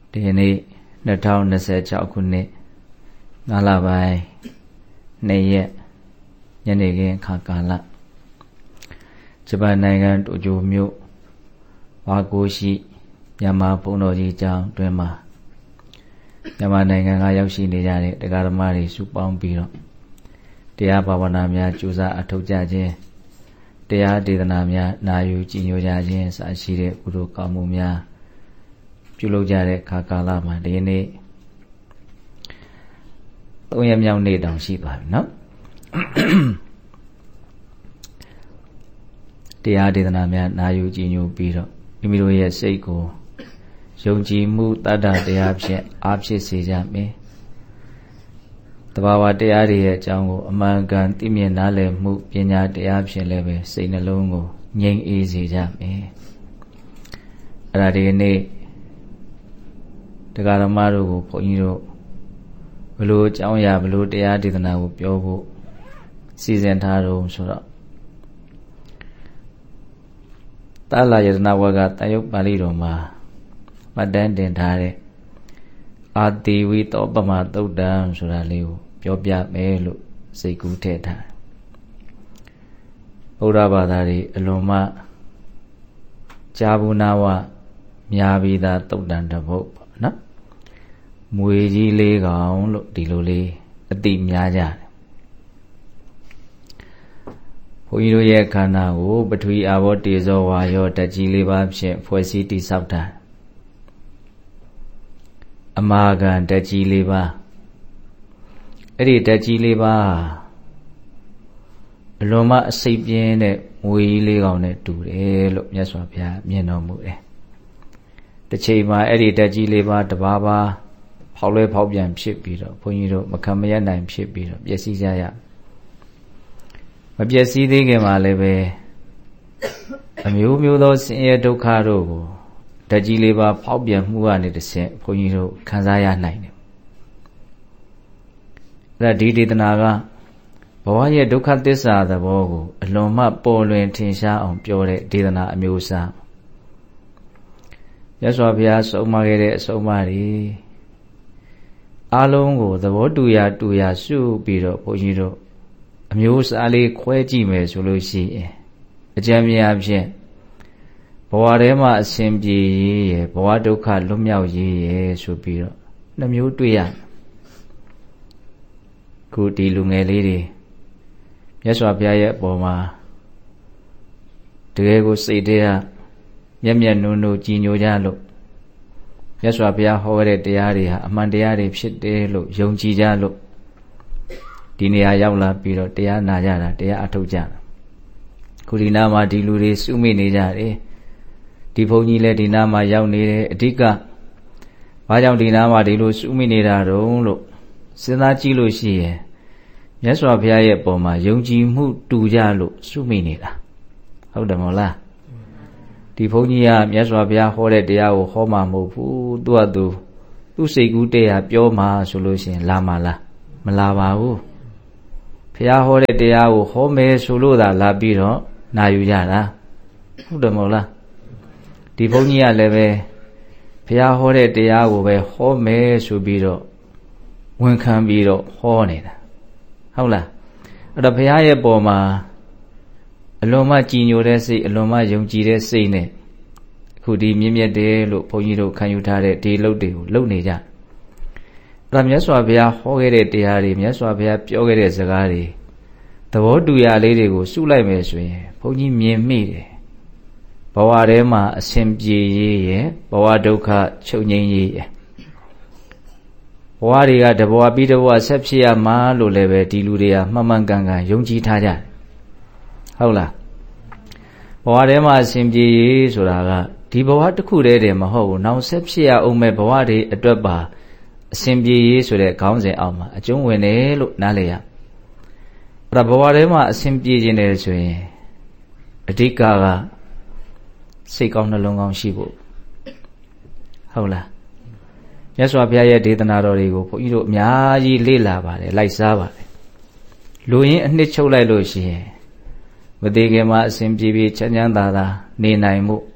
ဒီနေ့2026ခုနှစ်9လပိုင်း2ရက်ညနေခင်းခါကာလဂျပန်နိုင်ငံတိုကျိုမြို့ဝါကိုရှိမြန်မာဘုန်းတော်ကြီးကျောင်းတွင်မှာမြန်မာနိုင်ငံကရောက်ရှိနေကြတဲ့တရားဓမ္မတွေစုပေါင်းပြီးတော့တရားဘာဝနာများကြိုးစားအထောက်ကြခြင်းတရားဒေသနာများနာယူကြည်ညိုကြခြင်းစရှိတဲ့ကုသိုလ်ကောင်းမှုများပြုလုပ်ကြတဲ့ခါကာလမှာဒီနေ့3ရက်မြောက်နေ့တောင်ရှိသွားပြီနော်တရားဒေသနာများနာယူကြည်ညိုပြီးတော့မိမိတို့ရဲ့စိတ်ကိုယုံကြည်မှုတတ္တတရားဖြင့်အားဖြစ်စေကြမယ်တဘာဝတရားတွေရဲ့အကြောင်းကိုအမှန်ကန်သိမြင်နားလည်မှုပညာတရားဖြင့်လည်းပဲစိတ်နှလုံးကိုငြိမ်အေးစေကြမယ်အဲ့ဒါဒီနေ့တရားဓမ္မတို့ကိုဘုန်းကြီးတို့ဘလို့အကြောင်းအရာဘလို့တရားဒေသနာကိုပြောဖို့စီစဉ်ထားတော့ဆိုတော့သာလယတနာဝကတန်ရုပ်ပါဠိတော်မှာမှတ်တမ်းတင်ထားတဲ့အာတိဝိသောပမသုတ်တံဆိုတာလေးကိုပြောပြမယ်လို့စိတ်ကူးထည့်ထားဗုဒ္ဓဘာသာတွေအလွန်မှကြာဘူးနာဝများပြီးသားသုတ်တံတစ်ပုဒ်ပေါ့နော်မွေကြီးလေးကောင်လို့ဒီလိုလေးအတိများကြတယ်ဘုန်းကြီးတို့ရဲ့ခန္ဓာကိုပထဝီအာဘောတေဇောဝါယောဓာတ်ကြီးလေးပါးဖြင့်ဖွဲ့စည်းတည်ဆောက်တာအမာခံဓာတ်ကြီးလေးပါးအဲ့ဒီဓာတ်ကြီးလေးပါးအလွန်မှအစိတ်ပြင်းတဲ့မွေကြီးလေးကောင်နဲ့တူတယ်လို့မြတ်စွာဘုရားမြင်တော်မူတယ်တစ်ချိန်မှာအဲ့ဒီဓာတ်ကြီးလေးပါးတစ်ပါးပါးဖောက်လဲဖောက်ပြန်ဖြစ်ပြီးတော့ဘုန်းကြီးတို့မခံမရနိုင်ဖြစ်ပြီးတော့ပျက်စီးကြရမပျက်စီးသေးခင်မှာလည်းပဲအမျိုးမျိုးသောဆင်းရဲဒုက္ခတို့ကိုဓာတ်ကြီးလေးပါဖောက်ပြန်မှုကနေတစ်ဆင့်ဘုန်းကြီးတို့ခံစားရနိုင်တယ်အဲ့ဒါဒီဒေသနာကဘဝရဲ့ဒုက္ခသစ္စာသဘောကိုအလွန်မှပေါ်လွင်ထင်ရှားအောင်ပြောတဲ့ဒေသနာအမျိုးအစားမြတ်စွာဘုရားဆုံးမခဲ့တဲ့အဆုံးအမတွေအားလုံးကိုသဘောတူရာစုပြီးတော့ဘုန်းကြီးတို့အမျိုးအစားလေးခွဲကြည့်မယ်ဆိုလို့ရှိရင်အကျဉ်းများဖြင့်ဘဝထဲမှာအစဉ်ပြေရေးရယ်ဘဝဒုက္ခလွတ်မြောက်ရေးရယ်ဆိုပြီးတော့နှမျိုးတွေ့ရခုဒီလူငယ်လေးတွေမြတ်စွာဘုရားရဲ့အပေါ်မှာတကယ်ကိုစိတ်ထဲကမျက်မျက်နှုံနှုံကြည်ညိုကြလို့မြတ်စွာဘုရားဟောတဲ့တရားတွေဟာအမှန်တရားတွေဖြစ်တယ်လို့ယုံကြည်ကြလို့ဒီနေရာရောက်လာပြီးတော့တရားနာကြတာတရားအထုတ်ကြတာခုဒီနာမှာဒီလူတွေစုမိနေကြတယ်ဒီဘုန်းကြီးလည်းဒီနာမှာရောက်နေတယ်အဓိကဘာကြောင့်ဒီနာမှာဒီလိုစုမိနေတာတုံးလို့စဉ်းစားကြည့်လို့ရှိရင်မြတ်စွာဘုရားရဲ့အပေါ်မှာယုံကြည်မှုတူကြလို့စုမိနေတာဟုတ်တယ်မဟုတ်လားဒီဘုန်းကြီးကမြတ်စွာဘုရားဟောတဲ့တရားကိုဟောမှာမဟုတ်ဘူးသူကသူ့စိတ်ကူးတရားပြောမှာဆိုလို့ရှိရင်လာမှာလားမလာပါဘူးဘုရားဟောတဲ့တရားကိုဟောမယ်ဆိုလို့သာလာပြီးတော့နာယူကြတာဟုတ်တယ်မဟုတ်လားဒီဘုန်းကြီးကလည်းပဲဘုရားဟောတဲ့တရားကိုပဲဟောမယ်ဆိုပြီးတော့ဝန်ခံပြီးတော့ဟောနေတာဟုတ်လားအဲ့တော့ဘုရားရဲ့ပုံမှာအလွန်မှကြည်ညိုတဲ့စိတ်အလွန်မှယုံကြည်တဲ့စိတ်နဲ့အခုဒီမြင့်မြတ်တယ်လို့ဘုန်းကြီးတို့ခံယူထားတဲ့ဒီလုပ်တွေကိုလုပ်နေကြအဲ့ဒါမြတ်စွာဘုရားဟောခဲ့တဲ့တရားတွေမြတ်စွာဘုရားပြောခဲ့တဲ့စကားတွေသဘောတူရလေးတွေကိုစုလိုက်မယ်ဆိုရင်ဘုန်းကြီးမြင်မိတယ်ဘဝထဲမှာအစဉ်ပြေရေးရယ်ဘဝဒုက္ခချုပ်ငြိမ်းရေးရယ်ဘဝတွေကတဘဝပြီးတဘဝဆက်ဖြစ်ရမှာလို့လည်းပဲဒီလူတွေကမှန်မှန်ကန်ကန်ယုံကြည်ထားကြတယ်ဟုတ်လားဘဝထဲမှာအစဉ်ပြေရေးဆိုတာကဒီဘဝတစ်ခုတည်းတည်းမဟုတ်ဘူးနောက်ဆက်ဖြစ်ရအောင်မဲ့ဘဝတွေအတွက်ပါအစဉ်ပြေရေးဆိုတဲ့ခေါင်းစဉ်အောက်မှာအကျုံးဝင်တယ်လို့နားလည်ရအဲ့ဒါဘဝထဲမှာအစဉ်ပြေခြင်းတယ်ဆိုရင်အဓိကစိတ်ကောင်းနှလုံးကောင်းရှိဖို့ဟုတ်လားမြတ်စွာဘုရားရဲ့ဒေသနာတော်တွေကိုဘုန်းကြီးတို့အများကြီးလေ့လာပါတယ်လိုက်စားပါတယ်လူရင်းအနှစ်ချုပ်လိုက်လို့ရှိရင်မသေးခင်မှာအစဉ်ပြေပြေချမ်းချမ်းသာသာနေနိုင်မှု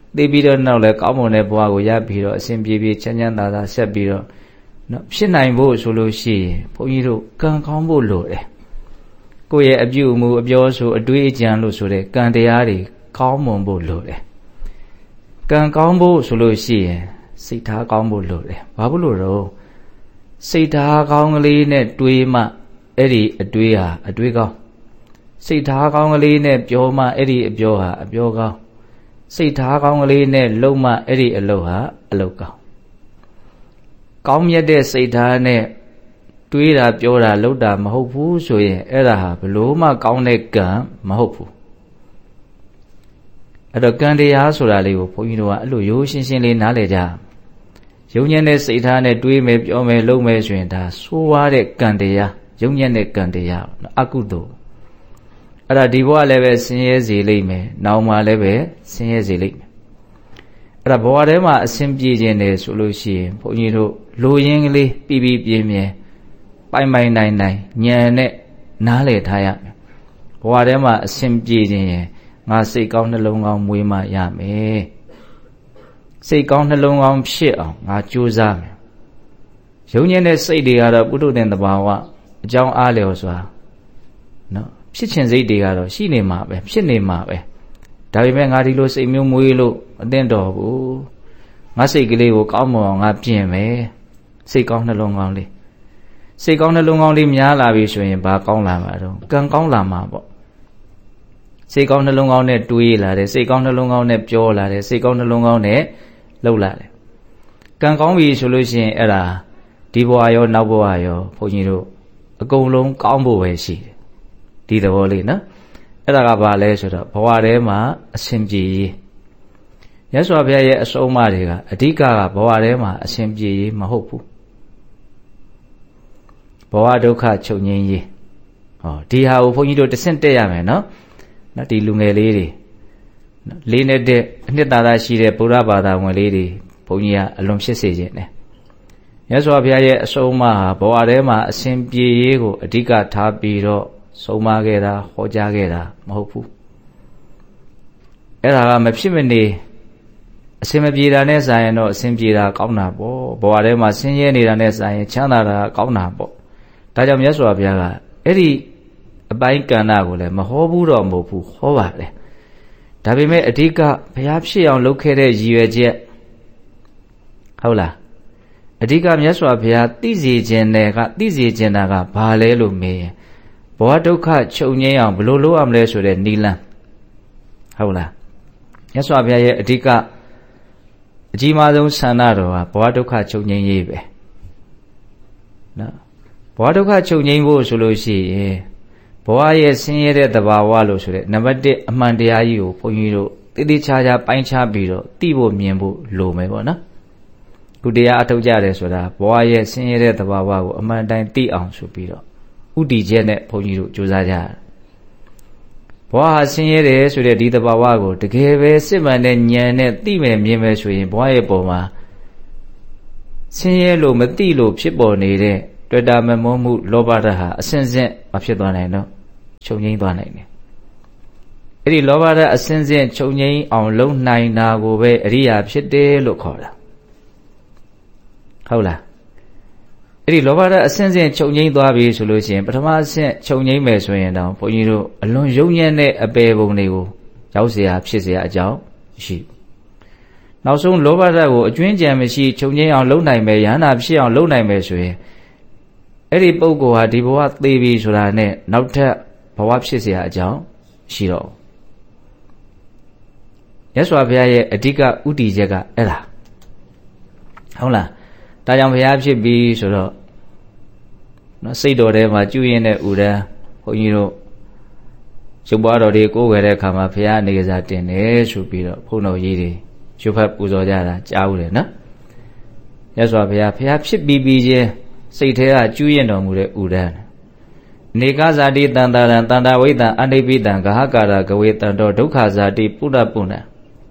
သိပြီးတော့နောက်လဲကောင်းမွန်တဲ့ဘဝကိုရပြီးတော့အစဉ်ပြေပြေချမ်းချမ်းသာသာဆက်ပြီးတော့နော်ဖြစ်နိုင်ဖို့ဆိုလို့ရှိရင်ဘုန်းကြီးတို့ကံကောင်းဖို့လိုတယ်ကိုယ့်ရဲ့အပြုအမူအပြောဆိုအတွေးအကြံလို့ဆိုတဲ့ကံတရားတွေကောင်းမွန်ဖို့လိုတယ်ကံကောင်းဖို့ဆိုလို့ရှိရင်စိတ်ထားကောင်းဖို့လိုတယ်ဘာဖြစ်လို့တော့စိတ်ထားကောင်းကလေးနဲ့တွေးမှအဲ့ဒီအတွေးဟာအတွေးကောင်းစိတ်ထားကောင်းကလေးနဲ့ပြောမှအဲ့ဒီအပြောဟာအပြောကောင်းစိတ်ထားကောင်းကလေးနဲ့လုပ်မှအဲ့ဒီအလုပ်ဟာအလုပ်ကောင်းကောင်းမြတ်တဲ့စိတ်ထားနဲ့တွေးတာပြောတာလုပ်တာမဟုတ်ဘူးဆိုရင်အဲ့ဒါဟာဘလို့မှကောင်းတဲ့ကံမဟုတ်ဘူးအဲ့တော့ကံတရားဆိုတာလေးကိုဘုန်းကြီးတို့ကအဲ့လိုရိုးရှင်းရှင်းလေးနားလည်ကြယုံညံ့တဲ့စိတ်ထားနဲ့တွေးမယ်ပြောမယ်လုပ်မယ်ဆိုရင်ဒါဆိုးဝါးတဲ့ကံတရားယုံညံ့တဲ့ကံတရားအကုသိုလ်အဲ့ဒါဒီဘဝလည်းပဲဆင်းရဲစေလိမ့်မယ်နောက်မှလည်းပဲဆင်းရဲစေလိမ့်မယ်အဲ့ဒါဘဝထဲမှာအဆင်ပြေခြင်းတယ်ဆိုလို့ရှိရင်ဘုန်းကြီးတို့လိုရင်းကလေးပြီးပြီးပြင်းပြင်းပိုင်ပိုင်နိုင်နိုင်ဉာဏ်နဲ့နားလည်ထားရမယ်ဘဝထဲမှာအဆင်ပြေခြင်းရင်ငါစိတ်ကောင်းနှလုံးကောင်းမွေးမှရမယ်စိတ်ကောင်းနှလုံးကောင်းဖြစ်အောင်ငါကြိုးစားမယ်ယုံညံ့တဲ့စိတ်တွေကတော့ပုထုဇဉ်သဘာဝအကြောင်းအားလျော်စွာနော်ဖြစ်ခြင်းစိတ်တွေကတော့ရှိနေမှာပဲဖြစ်နေမှာပဲဒါပေမဲ့ငါဒီလိုစိတ်မျိုးမွေးလို့အသင့်တော်ဘူးငါစိတ်ကလေးကိုကောင်းမွန်အောင်ငါပြင်မယ်စိတ်ကောင်းနှလုံးကောင်းလေးစိတ်ကောင်းနှလုံးကောင်းလေးများလာပြီဆိုရင်ဘာကောင်းလာမှာတော့ကံကောင်းလာမှာပေါ့စိတ်ကောင်းနှလုံးကောင်းနဲ့တွေးလာတယ်စိတ်ကောင်းနှလုံးကောင်းနဲ့ပြောလာတယ်စိတ်ကောင်းနှလုံးကောင်းနဲ့လှုပ်လာတယ်ကံကောင်းပြီဆိုလို့ရှိရင်အဲ့ဒါဒီဘဝရောနောက်ဘဝရောဘုန်းကြီးတို့အကုန်လုံးကောင်းဖို့ပဲရှိတယ်ဒီသဘောလေးနော်အဲ့ဒါကဘာလဲဆိုတော့ဘဝထဲမှာအဆင်ပြေရေးမြတ်စွာဘုရားရဲ့အဆုံးအမတွေကအဓိကကဘဝထဲမှာအဆင်ပြေရေးမဟုတ်ဘူးဘဝဒုက္ခချုပ်ငြိမ်းရေးဟောဒီဟာကိုဘုန်းကြီးတို့တဆင့်တက်ရမယ်နော်ဒီလူငယ်လေးတွေလေးနဲ့တဲ့အနှစ်သာရရှိတဲ့ဗုဒ္ဓဘာသာဝင်လေးတွေဘုန်းကြီးကအလွန်ဖြစ်စေခြင်းနဲ့မြတ်စွာဘုရားရဲ့အဆုံးအမဟာဘဝထဲမှာအစဉ်ပြေရေးကိုအဓိကထားပြီးတော့ဆုံးမခဲ့တာဟောကြားခဲ့တာမဟုတ်ဘူးအဲ့ဒါကမဖြစ်မနေအစဉ်မပြေတာနဲ့ဆိုင်ရင်တော့အစဉ်ပြေတာကောင်းတာပေါ့ဘဝထဲမှာဆင်းရဲနေတာနဲ့ဆိုင်ရင်ချမ်းသာတာကောင်းတာပေါ့ဒါကြောင့်မြတ်စွာဘုရားကအဲ့ဒီအပိုင်းကဏ္ဍကိုလည်းမဟောဘူးတော့မဟုတ်ဘူးဟောပါတယ်ဒါပေမဲ့အဓိကဘုရားဖြစ်အောင်လုပ်ခဲ့တဲ့ရည်ရွယ်ချက်ဟုတ်လားအဓိကမြတ်စွာဘုရားသိစေခြင်းတာကဘာလဲလို့မေးရင်ဘဝဒုက္ခချုပ်ငြိမ်းအောင်ဘယ်လိုလုပ်ရမလဲဆိုတဲ့နိလန်းဟုတ်လားမြတ်စွာဘုရားရဲ့အဓိကအကြီးမားဆုံးဆန္ဒတော်ကဘဝဒုက္ခချုပ်ငြိမ်းရေးပဲနော်ဘဝဒုက္ခချုပ်ငြိမ်းဖို့ဆိုလို့ရှိရင်ဘဝရဲ့ဆင်းရဲတဲ့သဘာဝလို့ဆိုတဲ့နံပါတ်1အမှန်တရားကြီးကိုဘုန်းကြီးတို့တိတိကျကျပိုင်းခြားပြီးတော့သိဖို့မြင်ဖို့လိုမယ်ပေါ့နော်ခုတရားအထုတ်ကြတယ်ဆိုတာဘဝရဲ့ဆင်းရဲတဲ့သဘာဝကိုအမှန်တိုင်းသိအောင်ဆိုပြီးတော့ဥတည်ချက်နဲ့ဘုန်းကြီးတို့ကြိုးစားကြရတယ်ဘဝဟာဆင်းရဲတယ်ဆိုတဲ့ဒီသဘာဝကိုတကယ်ပဲစစ်မှန်တဲ့ဉာဏ်နဲ့သိမယ်မြင်မယ်ဆိုရင်ဘဝရဲ့ပုံမှာဆင်းရဲလို့မသိလို့ဖြစ်ပေါ်နေတဲ့တွေ့တာမမုန်းမှုလောဘဓာတ်ဟာအစဉ်စဉ်မဖြစ်သွားနိုင်တော့ချုပ်ငြိမ်းသွားနိုင်တယ်အဲ့ဒီလောဘဓာတ်အစဉ်စဉ်ချုပ်ငြိမ်းအောင်လုပ်နိုင်တာကိုပဲအရိယာဖြစ်တယ်လို့ခေါ်တာဟုတ်လားအဲ့ဒီလောဘဓာတ်အစဉ်စဉ်ချုပ်ငြိမ်းသွားပြီဆိုလို့ရှိရင်ပထမအဆင့်ချုပ်ငြိမ်းမယ်ဆိုရင်တော့ဘုန်းကြီးတို့အလွန်ယုံညံ့တဲ့အပေပုံတွေကိုရောက်เสียဖြစ်เสียအကြောင်းရှိနောက်ဆုံးလောဘဓာတ်ကိုအကျွင်းကြံမရှိချုပ်ငြိမ်းအောင်လုပ်နိုင်မယ်ယန္တာဖြစ်အောင်လုပ်နိုင်မယ်ဆိုရင်အဲ့ဒီပုဂ္ဂိုလ်ဟာဒီဘဝသေပြီဆိုတာနဲ့နောက်ထပ်ဘဝဖြစ်เสียအကြောင်းရှိတော့မြတ်စွာဘုရားရဲ့အဓိကဥတည်ချက်ကအဲ့ဒါဟုတ်လားဒါကြောင့်ဘုရားဖြစ်ပြီဆိုတော့နော်စိတ်တော်ထဲမှာကျွရင်တဲ့ဥဒန်းဘုန်းကြီးတို့ရုပ်ပွားတော်တွေကိုယ်ွယ်တဲ့အခါမှာဘုရားအနေစာတင်တယ်ဆိုပြီးတော့ဘုန်းတော်ကြီးတွေရွတ်ဖတ်ပူဇော်ကြတာကြားဦးတယ်နော်မြတ်စွာဘုရားဖြစ်ပြီးချင်းစိတ်ထဲကကျွရင်တော်မူတဲ့ဥဒန်းနေကဇာတိတန်တာရံတန်တာဝိတံအနိပိတံဂဟကာရကဝေတံတော်ဒုက္ခဇာတိပုဏ္ဏပုဏ္ဏ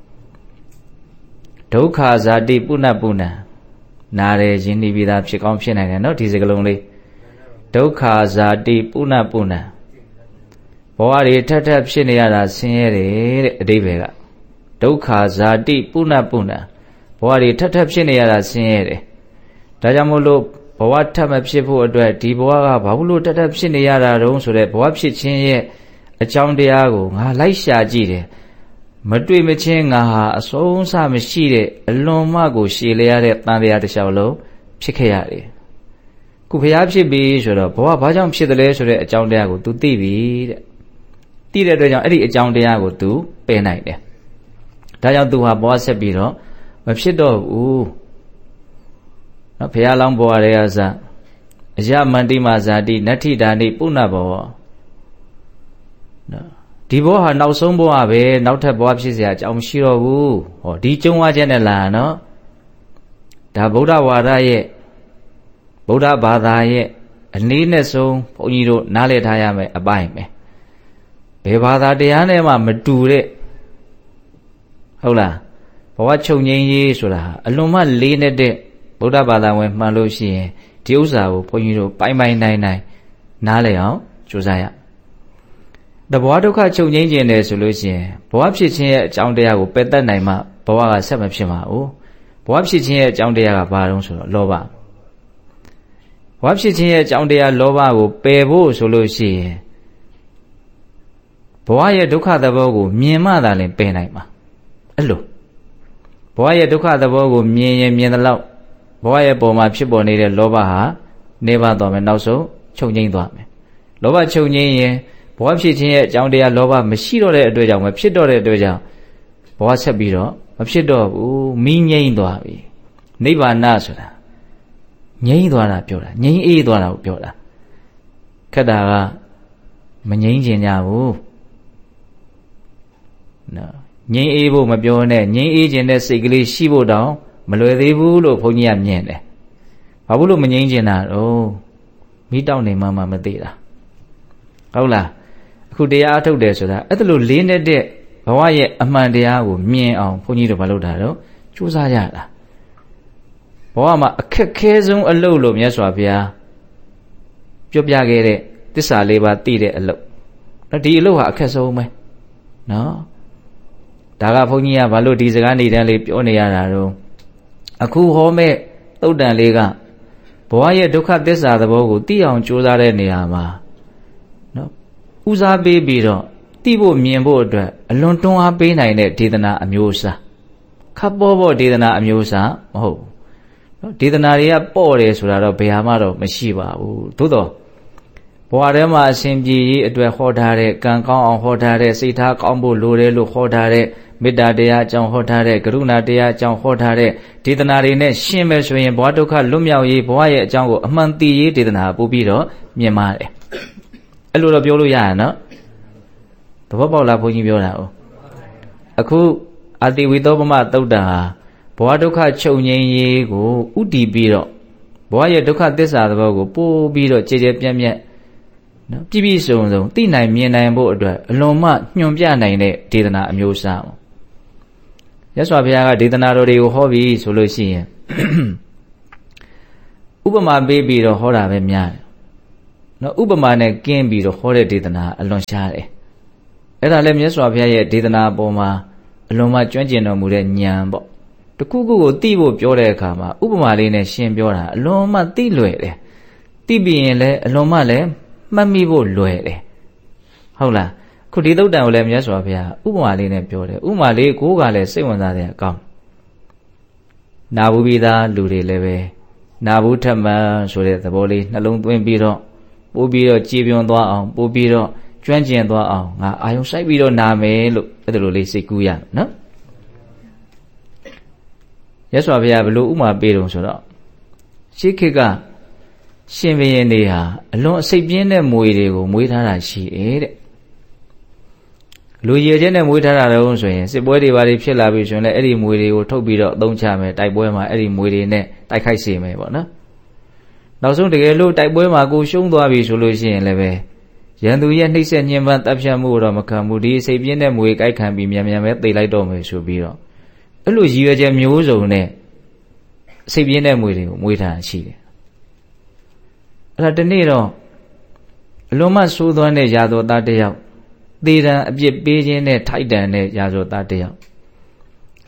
ဒုက္ခဇာတိပုဏ္ဏပုဏ္ဏနားရရင်းနှီးပြီးသားဖြစ်ကောင်းဖြစ်နိုင်တယ်နော်ဒီစကားလုံးလေးဒုက္ခဇာတိပုဏ္ဏပုဏ္ဏဘဝတွေထပ်ထပ်ဖြစ်နေရတာဆင်းရဲတယ်တဲ့အဓိပ္ပာယ်ကဒုက္ခဇာတိပုဏ္ဏပုဏ္ဏဘဝတွေထပ်ထပ်ဖြစ်နေရတာဆင်းရဲတယ်ဒါကြောင့်မို့လို့ဘဝထပ်မဖြစ်ဖို့အတွက်ဒီဘဝကဘာလို့ထပ်ထပ်ဖြစ်နေရတာတုံးဆိုတဲ့ဘဝဖြစ်ခြင်းရဲ့အကြောင်းတရားကိုငါလိုက်ရှာကြည့်တယ်မတွေ့မချင်းငါဟာအဆုံးအစမရှိတဲ့အလွန်မှကိုရှည်လျရတဲ့တန်တရားတစ်လျှောက်လုံးဖြစ်ခဲ့ရတယ်ခုဘုရားဖြစ်ပြီဆိုတော့ဘဝဘာကြောင့်ဖြစ်တယ်လဲဆိုတဲ့အကြောင်းတရားကို तू သိပြီတဲ့သိတဲ့အတွက်ကြောင့်အဲ့ဒီအကြောင်းတရားကို तू ပယ်နိုင်တယ်ဒါကြောင့် तू ဟာဘဝဆက်ပြီးတော့မဖြစ်တော့ဘူးနော်ဘုရားလောင်းဘဝတွေကစအယမန္တိမာဇာတိနတ္ထိဒါနိပုဏ္ဏဘောနော်ဒီဘဝဟာနောက်ဆုံးဘဝပဲနောက်ထပ်ဘဝဖြစ်เสียအကြောင်းမရှိတော့ဘူးဟောဒီကျုံဝါချက်နဲ့လာနော်ဒါဗုဒ္ဓဝါဒရဲ့ဗုဒ္ဓဘာသာရဲ့အနည်းနဲ့ဆုံးဘုန်းကြီးတို့နားလည်ထားရမယ်အပိုင်းပဲဘယ်ဘာသာတရားနဲ့မှမတူတဲ့ဟုတ်လားဘဝချုပ်ငြိမ်းရေးဆိုတာအလွန်မှလေးနေတဲ့ဗုဒ္ဓဘာသာဝင်မှန်လို့ရှိရင်ဒီဥစ္စာကိုဘုန်းကြီးတို့ပိုင်ပိုင်နိုင်နိုင်နားလည်အောင်ကြိုးစားရတဘဝဒုက္ခချုပ်ငြိမ်းခြင်းတယ်ဆိုလို့ရှိရင်ဘဝဖြစ်ခြင်းရဲ့အကြောင်းတရားကိုပယ်တတ်နိုင်မှဘဝကဆက်မဖြစ်ပါဘူးဘဝဖြစ်ခြင်းရဲ့အကြောင်းတရားကဘာတုံးဆိုတော့လောဘဘဝဖြစ်ခြင်းရဲ့အကြောင်းတရားလောဘကိုပယ်ဖို့ဆိုလို့ရှိရင်ဘဝရဲ့ဒုက္ခသဘောကိုမြင်မှသာလျှင်ပယ်နိုင်မှာအဲ့လိုဘဝရဲ့ဒုက္ခသဘောကိုမြင်ရင်မြင်သလောက်ဘဝရဲ့ပုံမှာဖြစ်ပေါ်နေတဲ့လောဘဟာနေပါသွားမယ်နောက်ဆုံးချုပ်ငြိမ်းသွားမယ်လောဘချုပ်ငြိမ်းရင်ဘဝဖြစ်ခြင်းရဲ့အကြောင်းတရားလောဘမရှိတော့တဲ့အတွက်ကြောင့်မဖြစ်တော့တဲ့အတွက်ကြောင့်ဘဝဆက်ပြီးတော့မဖြစ်တော့ဘူးမီးငြိမ်းသွားပြီနိဗ္ဗာန်ဆိုတာငြိမ်းသွားတာပြောတာငြိမ်းအေးသွားတာကိုပြောတာခက်တာကမငြိမ်းချင်ကြဘူးနော်ငြိမ်းအေးဖို့မပြောနဲ့ငြိမ်းအေးခြင်းတဲ့စိတ်ကလေးရှိဖို့တောင်မလွယ်သေးဘူးလို့ဘုန်းကြီးကမြင်တယ်ဘာဖြစ်လို့မငြိမ်းချင်တာတော့မိတောက်နေမှမသိတာဟုတ်လားအခုတရားအထုတ်တယ်ဆိုတာအဲ့ဒါလိုလေးနေတဲ့ဘဝရဲ့အမှန်တရားကိုမြင်အောင်ဘုန်းကြီးတို့မလုပ်တာတော့ကြိုးစားရတာဘဝမှာအခက်ခဲဆုံးအလုပ်လို့မြတ်စွာဘုရားပြောပြခဲ့တဲ့သစ္စာလေးပါးသိတဲ့အလုပ်နော်ဒီအလုပ်ဟာအခက်ဆုံးပဲနော်ဒါကဘုန်းကြီးကဘာလို့ဒီစကားနေတန်းလေးပြောနေရတာတော့အခုဟောမဲ့သုတ်တန်လေးကဘဝရဲ့ဒုက္ခသစ္စာသဘောကိုသိအောင်ကြိုးစားတဲ့နေရာမှာနော်ဦးစားပေးပြီးတော့သိဖို့မြင်ဖို့အတွက်အလွန်တွန်းအားပေးနိုင်တဲ့ဒေသနာအမျိုးအစားခပ်ပေါ်ပေါ်ဒေသနာအမျိုးအစားမဟုတ်နော်ဒေသနာတွေကပေါ့တယ်ဆိုတာတော့ဘယ်ဟာမှတော့မရှိပါဘူးသို့တော့ဘဝထဲမှာအစဉ်ပြေရေးအတွက်ဟောထားတဲ့ကံကောင်းအောင်ဟောထားတဲ့စိတ်ထားကောင်းဖို့လိုတယ်လို့ဟောထားတဲ့မေတ္တာတရားအကြောင်းဟောထားတဲ့ကရုဏာတရားအကြောင်းဟောထားတဲ့ဒေသနာတွေနဲ့ရှင်းမယ်ဆိုရင်ဘဝဒုက္ခလွတ်မြောက်ရေးဘဝရဲ့အကြောင်းကိုအမှန်သိရေးဒေသနာပို့ပြီးတော့မြင်ပါတယ်အဲ့လိုတော့ပြောလို့ရရနော်သဘောပေါက်လားဘုန်းကြီးပြောတာ哦အခုအာတိဝိသောပမသုတ်တံဟာဘဝဒုက္ခချုပ်ငြိမ်းရေးကိုဥတည်ပြီးတော့ဘဝရဲ့ဒုက္ခသစ္စာသဘောကိုပို့ပြီးတော့ကြည်ကြဲပြန့်ပြန့်နော်ပြည့်ပြည့်စုံစုံသိနိုင်မြင်နိုင်ဖို့အတွက်အလွန်မှညွှန်ပြနိုင်တဲ့ဒေသနာအမျိုးအစားပေါ့ရသော်ဘုရားကဒေသနာတော်တွေကိုဟောပြီးဆိုလို့ရှိရင်ဥပမာပေးပြီးတော့ဟောတာပဲများတယ်နော်ဥပမာနဲ့ကင်းပြီးတော့ဟောတဲ့ဒေသနာအလွန်ရှားတယ်အဲ့ဒါလည်းမြတ်စွာဘုရားရဲ့ဒေသနာပေါ်မှာအလွန်မှကျွမ်းကျင်တော်မူတဲ့ဉာဏ်ပေါ့တခုခုကိုသိဖို့ပြောတဲ့အခါမှာဥပမာလေးနဲ့ရှင်းပြောတာအလွန်မှသိလွယ်တယ်သိပြီးရင်လည်းအလွန်မှလည်းမှတ်မိဖို့လွယ်တယ်ဟုတ်လားခုဒီသုတ်တံကိုလည်းမြတ်စွာဘုရားဥပမာလေးနဲ့ပြောတယ်ဥပမာလေးကိုကလည်းစိတ်ဝင်စားတဲ့အကောင်းနာဘူးပြီးသားလူတွေလည်းပဲနာဘူးထက်မှန်ဆိုတဲ့သဘောလေးနှလုံးသွင်းပြီးတော့ပို့ပြီးတော့ကြည်ပြွန်သွားအောင်ပို့ပြီးတော့ကျွမ်းကျင်သွားအောင်ငါအာယုံစိုက်ပြီးတော့နာမယ်လို့အဲ့ဒါလိုလေးစိတ်ကူးရနော်မြတ်စွာဘုရားဘယ်လိုဥပမာပေးတုံဆိုတော့ရှေးခေတ်ကရှင်ဘုရင်တွေဟာအလွန်အစိတ်ပြင်းတဲ့မွေတွေကိုမွေးထားတာရှိတယ်တဲ့လူရည်ချင်းနဲ့မွေးထားတာတော့ဆိုရင်စစ်ပွဲတွေဘာတွေဖြစ်လာပြီဆိုရင်လည်းအဲ့ဒီမွေတွေကိုထုတ်ပြီးတော့အသုံးချမယ်တိုက်ပွဲမှာအဲ့ဒီမွေတွေနဲ့တိုက်ခိုက်စေမယ်ပေါ့နော်နောက်ဆုံးတကယ်လို့တိုက်ပွဲမှာကိုရှုံးသွားပြီဆိုလို့ရှိရင်လည်းပဲရန်သူရဲ့နှိမ့်ဆက်ညှဉ်းပန်းတပ်ဖြတ်မှုတော့မခံဘူးဒီစိတ်ပြင်းတဲ့မွေကြိုက်ခံပြီးမြန်မြန်ပဲသိလိုက်တော့မယ်ဆိုပြီးတော့အဲ့လိုရည်ရွယ်ချက်မျိုးစုံနဲ့စိတ်ပြင်းတဲ့မွေတွေကိုမွေးထားတာရှိတယ်အဲ့ဒါတနေ့တော့အလွန်မှဆိုးသွမ်းတဲ့ရာဇဝသားတစ်ယောက်သေတံအပြစ်ပေးခြင်းနဲ့ထိုက်တန်တဲ့ရာဇဝသားတစ်ယောက်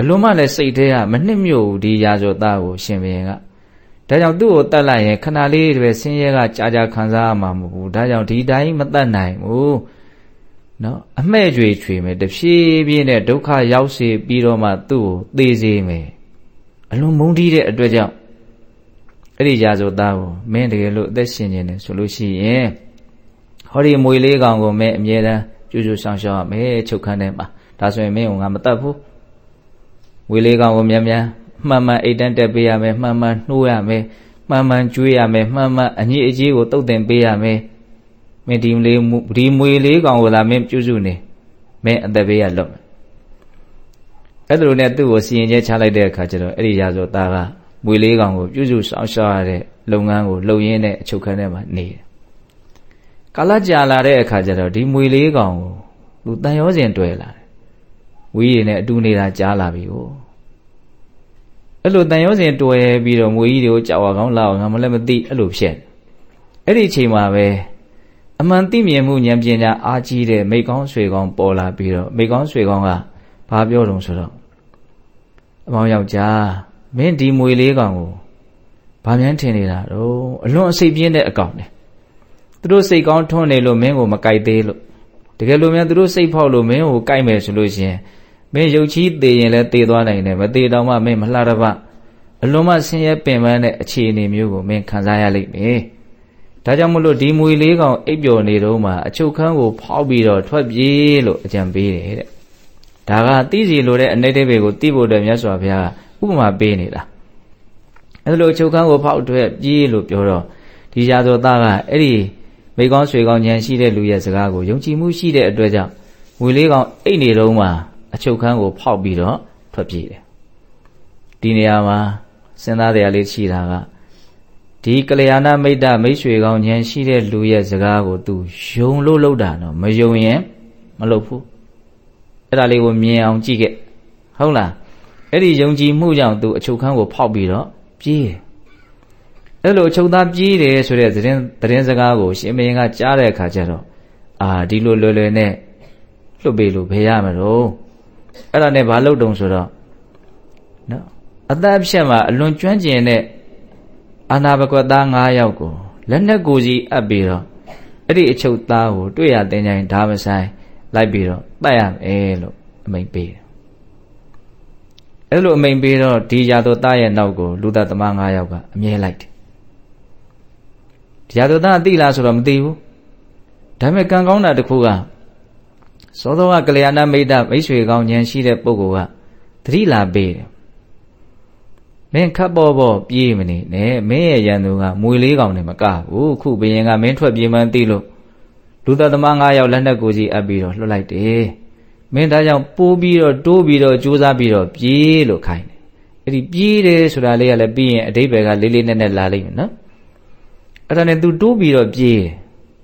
လွန်မှလည်းစိတ်ထဲကမနှစ်မြို့ဒီရာဇဝသားကိုရှင်ဘုရင်ကဒါကြောင့်သူ့ကိုတတ်လိုက်ရင်ခဏလေးတွေဆင်းရဲကကြာကြာခံစားရမှာမဟုတ်ဘူးဒါကြောင့်ဒီတိုင်းမတတ်နိုင်ဘူးနော်အမှဲ့ကြွေချွေမယ်တဖြည်းဖြည်းနဲ့ဒုက္ခရောက်စေပြီးတော့မှသူ့ကိုသေစေမယ်အလွန်မုန်းတီးတဲ့အတွက်ကြောင့်အဲ့ဒီရာဇဝသားကိုမင်းတကယ်လို့အသက်ရှင်နေတယ်ဆိုလို့ရှိရင်ဟောဒီမွေလေးကောင်ကိုမင်းအမြဲတမ်းကြိုးကြိုးဆောင်ရှောက်ရမယ်ချုပ်ခန်းထဲမှာဒါဆိုရင်မင်းကငါမတတ်ဘူးမွေလေးကောင်ကိုမြန်မြန်မှန်မှန်အိတ်တန်းတက်ပေးရမယ်မှန်မှန်နှိုးရမယ်မှန်မှန်ကျွေးရမယ်မှန်မှန်အညစ်အကြေးကိုတုတ်တင်ပေးရမယ်မင်းဒီမွေလေးကောင်ကိုလာမင်းပြုစုနေမင်းအသက်ပေးရလွတ်မယ်အဲ့ဒါလိုနဲ့သူ့ကိုစီရင်ချက်ချလိုက်တဲ့အခါကျတော့အဲ့ဒီရာဇဝသားကမွေလေးကောင်ကိုပြုစုဆောင်ရှောက်ရတဲ့လုပ်ငန်းကိုလုပ်ရင်းနဲ့အချုပ်ခန်းထဲမှာနေတယ်ကာလကြာလာတဲ့အခါကျတော့ဒီမွေလေးကောင်ကိုသူတန်ရောစဉ်တွေ့လာတယ်ဝီးရည်နဲ့အတူနေတာကြားလာပြီကိုအဲ့လိုတန်ရောစဉ်တွေ့ပြီးတော့မွေကြီးတွေကိုကြောက်အောင်လာအောင်ငါမလည်းမသိအဲ့လိုဖြစ်အဲ့ဒီအချိန်မှာပဲအမှန်သိမြင်မှုဉာဏ်ပညာအားကြီးတဲ့မိကောင်းဆွေကောင်းပေါ်လာပြီးတော့မိကောင်းဆွေကောင်းကဘာပြောတုံးဆိုတော့အမောင်ယောက်ျားမင်းဒီမွေလေးကောင်ကိုဘာမှန်းထင်နေတာတော့အလွန်အစိတ်ပြင်းတဲ့အကောင်နဲ့သူတို့စိတ်ကောင်းထွန်းနေလို့မင်းကိုမကြိုက်သေးလို့တကယ်လို့များသူတို့စိတ်ဖောက်လို့မင်းကိုကြိုက်မယ်ဆိုလို့ရှိရင်မင်းရုပ်ချီးသေးရင်လည်းသေသွားနိုင်တယ်မသေးတော့မှမင်းမလှတပအလွန်မှဆင်းရဲပင်ပန်းတဲ့အခြေအနေမျိုးကိုမင်းခံစားရလိမ့်မယ်ဒါကြောင့်မလို့ဒီမွေလေးကောင်အိပ်ပျော်နေတော့မှအချုပ်ခန်းကိုဖောက်ပြီးတော့ထွက်ပြေးလို့အကြံပေးတယ်တဲ့ဒါကသိစီလိုတဲ့အနိဋ္ဌိဘေကိုသိဖို့အတွက်မြတ်စွာဘုရားဥပမာပေးနေတာအဲ့လိုအချုပ်ခန်းကိုဖောက်ထွက်ပြေးလို့ပြောတော့ဒီရာဇဝသားကအဲ့ဒီမိကောင်းဆွေကောင်းဉာဏ်ရှိတဲ့လူရဲ့စကားကိုယုံကြည်မှုရှိတဲ့အတွက်ကြောင့်မွေလေးကောင်အိတ်နေတော့မှအချုပ်ခန်းကိုဖောက်ပြီးတော့ထွက်ပြေးတယ်ဒီနေရာမှာစဉ်းစားတရားလေးရှိတာကဒီကလျာဏမိတ်တမိတ်ဆွေကောင်းဉာဏ်ရှိတဲ့လူရဲ့စကားကို तू ယုံလို့လုပ်တာတော့မယုံရင်မလုပ်ဘူးအဲ့ဒါလေးကိုမြင်အောင်ကြည့်ခဲ့ဟုတ်လားအဲ့ဒီယုံကြည်မှုကြောင့် तू အချုပ်ခန်းကိုဖောက်ပြီးတော့ပြေးတယ်အဲ့လိုအချုပ်သားပြေးတယ်ဆိုတဲ့သတင်းစကားကိုရှင်မင်းကကြားတဲ့အခါကျတော့ဒီလိုလွယ်လွယ်နဲ့လွတ်ပေးလို့ဘယ်ရမလို့အဲ့ဒါနဲ့ဘာလုပ်တုံဆိုတော့နော်အသက်အဖြတ်မှာအလွန်ကျွမ်းကျင်တဲ့အာနာဘကွက်သား9ယောက်ကိုလက်နက်ကိုကြီးအပ်ပြီးတော့အဲ့ဒီအချုပ်သားကိုတွေ့ရတဲ့ချိန်ဓာမဆိုင်လိုက်ပြီးတော့တတ်ရမယ်လို့အမိန့်ပေးတယ်အဲ့လိုအမိန့်ပေးတော့ဒီရာဇဝသားရဲ့နောက်ကိုလူသားသမား9ယောက်ကအမြဲလိုက်တယ်ဒီရာဇဝသားသိလားဆိုတော့မသိဘူးဒါပေမဲ့ကံကောင်းတာတစ်ခုကစောစောကကလျာဏမိတ်တမိတ်ဆွေကောင်းဉာဏ်ရှိတဲ့ပုဂ္ဂိုလ်ကသတိလာပေးတယ်မင်းခပ်ပေါ်ပေါ်ပြေးမနေနဲ့မင်းရဲ့ရန်သူကမွေလေးကောင်နဲ့မကဘူးခုဘယင်ကမင်းထွက်ပြေးမှန်းသိလို့လူသားသမား9ယောက်လက်နက်ကိုကြီးအပ်ပြီးတော့လွှတ်လိုက်တယ်မင်းဒါကြောင့်ပိုးပြီးတော့တိုးပြီးတော့ကြိုးစားပြီးတော့ပြေးလို့ခိုင်းတယ်အဲ့ဒီပြေးတယ်ဆိုတာလေးကလည်းပြီးရင်အဓိပ္ပာယ်ကလေးလေးနက်နက်လာလိမ့်မယ်နော်အဲ့ဒါနဲ့ तू တိုးပြီးတော့ပြေးတယ်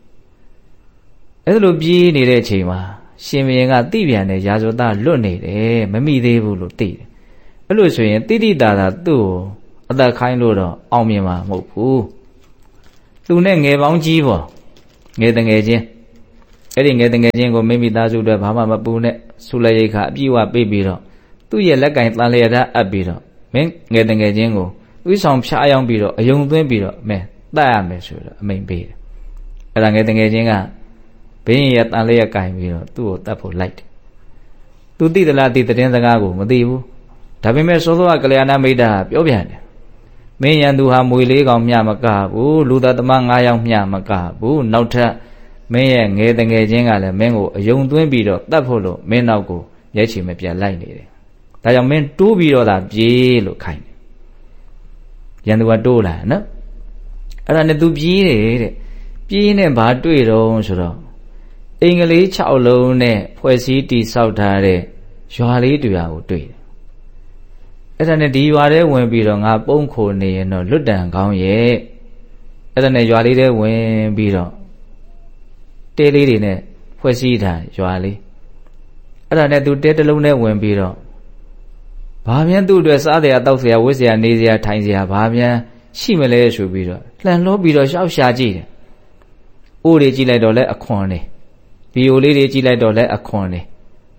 အဲ့လိုပြေးနေတဲ့အချိန်မှာရှင်ဘုရင်ကသိပြန်တယ်ရာဇဝသားလွတ်နေတယ်မမိသေးဘူးလို့သိတယ်အဲ့လိုဆိုရင်တိတိတာတာသူ့ကိုအသက်ခိုင်းလို့တော့အောင်မြင်မှာမဟုတ်ဘူးသူနဲ့ငယ်ပေါင်းကြီးပေါ့ငယ်တငယ်ချင်းအဲ့ဒီငယ်တငယ်ချင်းကိုမိမိသားစုတွေဘာမှမပူနဲ့ဆုလက်ရိတ်ခါအပြည့်ဝပေးပြီးတော့သူ့ရဲ့လက်ကင်တန်လျာဓာတ်အပ်ပြီးတော့မင်းငယ်တငယ်ချင်းကိုဥဆောင်ဖြားအောင်ပြီးတော့အယုံသွင်းပြီးတော့မင်းတတ်ရမယ်ဆိုတော့အမိန်ပေးတယ်အဲ့ဒါငယ်တငယ်ချင်းကဘင်းရဲ့တန်လျက်ကင်ပြီးတော့သူ့ကိုတတ်ဖို့လိုက်တယ်သူသိသလားဒီသတင်းစကားကိုမသိဘူးဒါပေမဲ့စောစောကကလျာဏမိတ်တာပြောပြန်တယ်မင်းရန်သူဟာမွေလေးကောင်မျှမကဘူးလူသားသမား9ယောက်မျှမကဘူးနောက်ထပ်မင်းရဲ့ငယ်တငယ်ချင်းကလည်းမင်းကိုအယုံသွင်းပြီးတော့တတ်ဖို့လို့မင်းနောက်ကိုရဲချီမပြတ်လိုက်နေတယ်ဒါကြောင့်မင်းတိုးပြီးတော့သာပြေးလို့ခိုင်းတယ်ရန်သူကတိုးလာနော်အဲ့ဒါနဲ့သူပြေးတယ်တဲ့ပြေးနဲ့ဘာတွေ့တော့ဆိုတော့အင်္ဂလိပ်6လုံးနဲ့ဖွဲ့စည်းတည်ဆောက်ထားတဲ့ရွာလေးတူရာကိုတွေ့တယ်အဲ့ဒါနဲ့ဒီရွာထဲဝင်ပြီးတော့ငါပုံခိုနေရင်တော့လွတ်တန်ကောင်းရဲ့အဲ့ဒါနဲ့ရွာလေးထဲဝင်ပြီးတော့တဲလေးတွေနဲ့ဖွဲ့စည်းထားရွာလေးအဲ့ဒါနဲ့သူတဲတစ်လုံးနဲ့ဝင်ပြီးတော့ဘာမြန်သူ့အတွက်စားစရာတောက်စရာဝတ်စရာနေစရာထိုင်စရာဘာမြန်ရှိမလဲဆိုပြီးတော့လှန်လို့ပြီးတော့ရှောက်ရှာကြည့်တယ်အိုးတွေကြည့်လိုက်တော့လဲအခွန်နေဗီယိုလေးတွေကြည့်လိုက်တော့လဲအခွန်နေ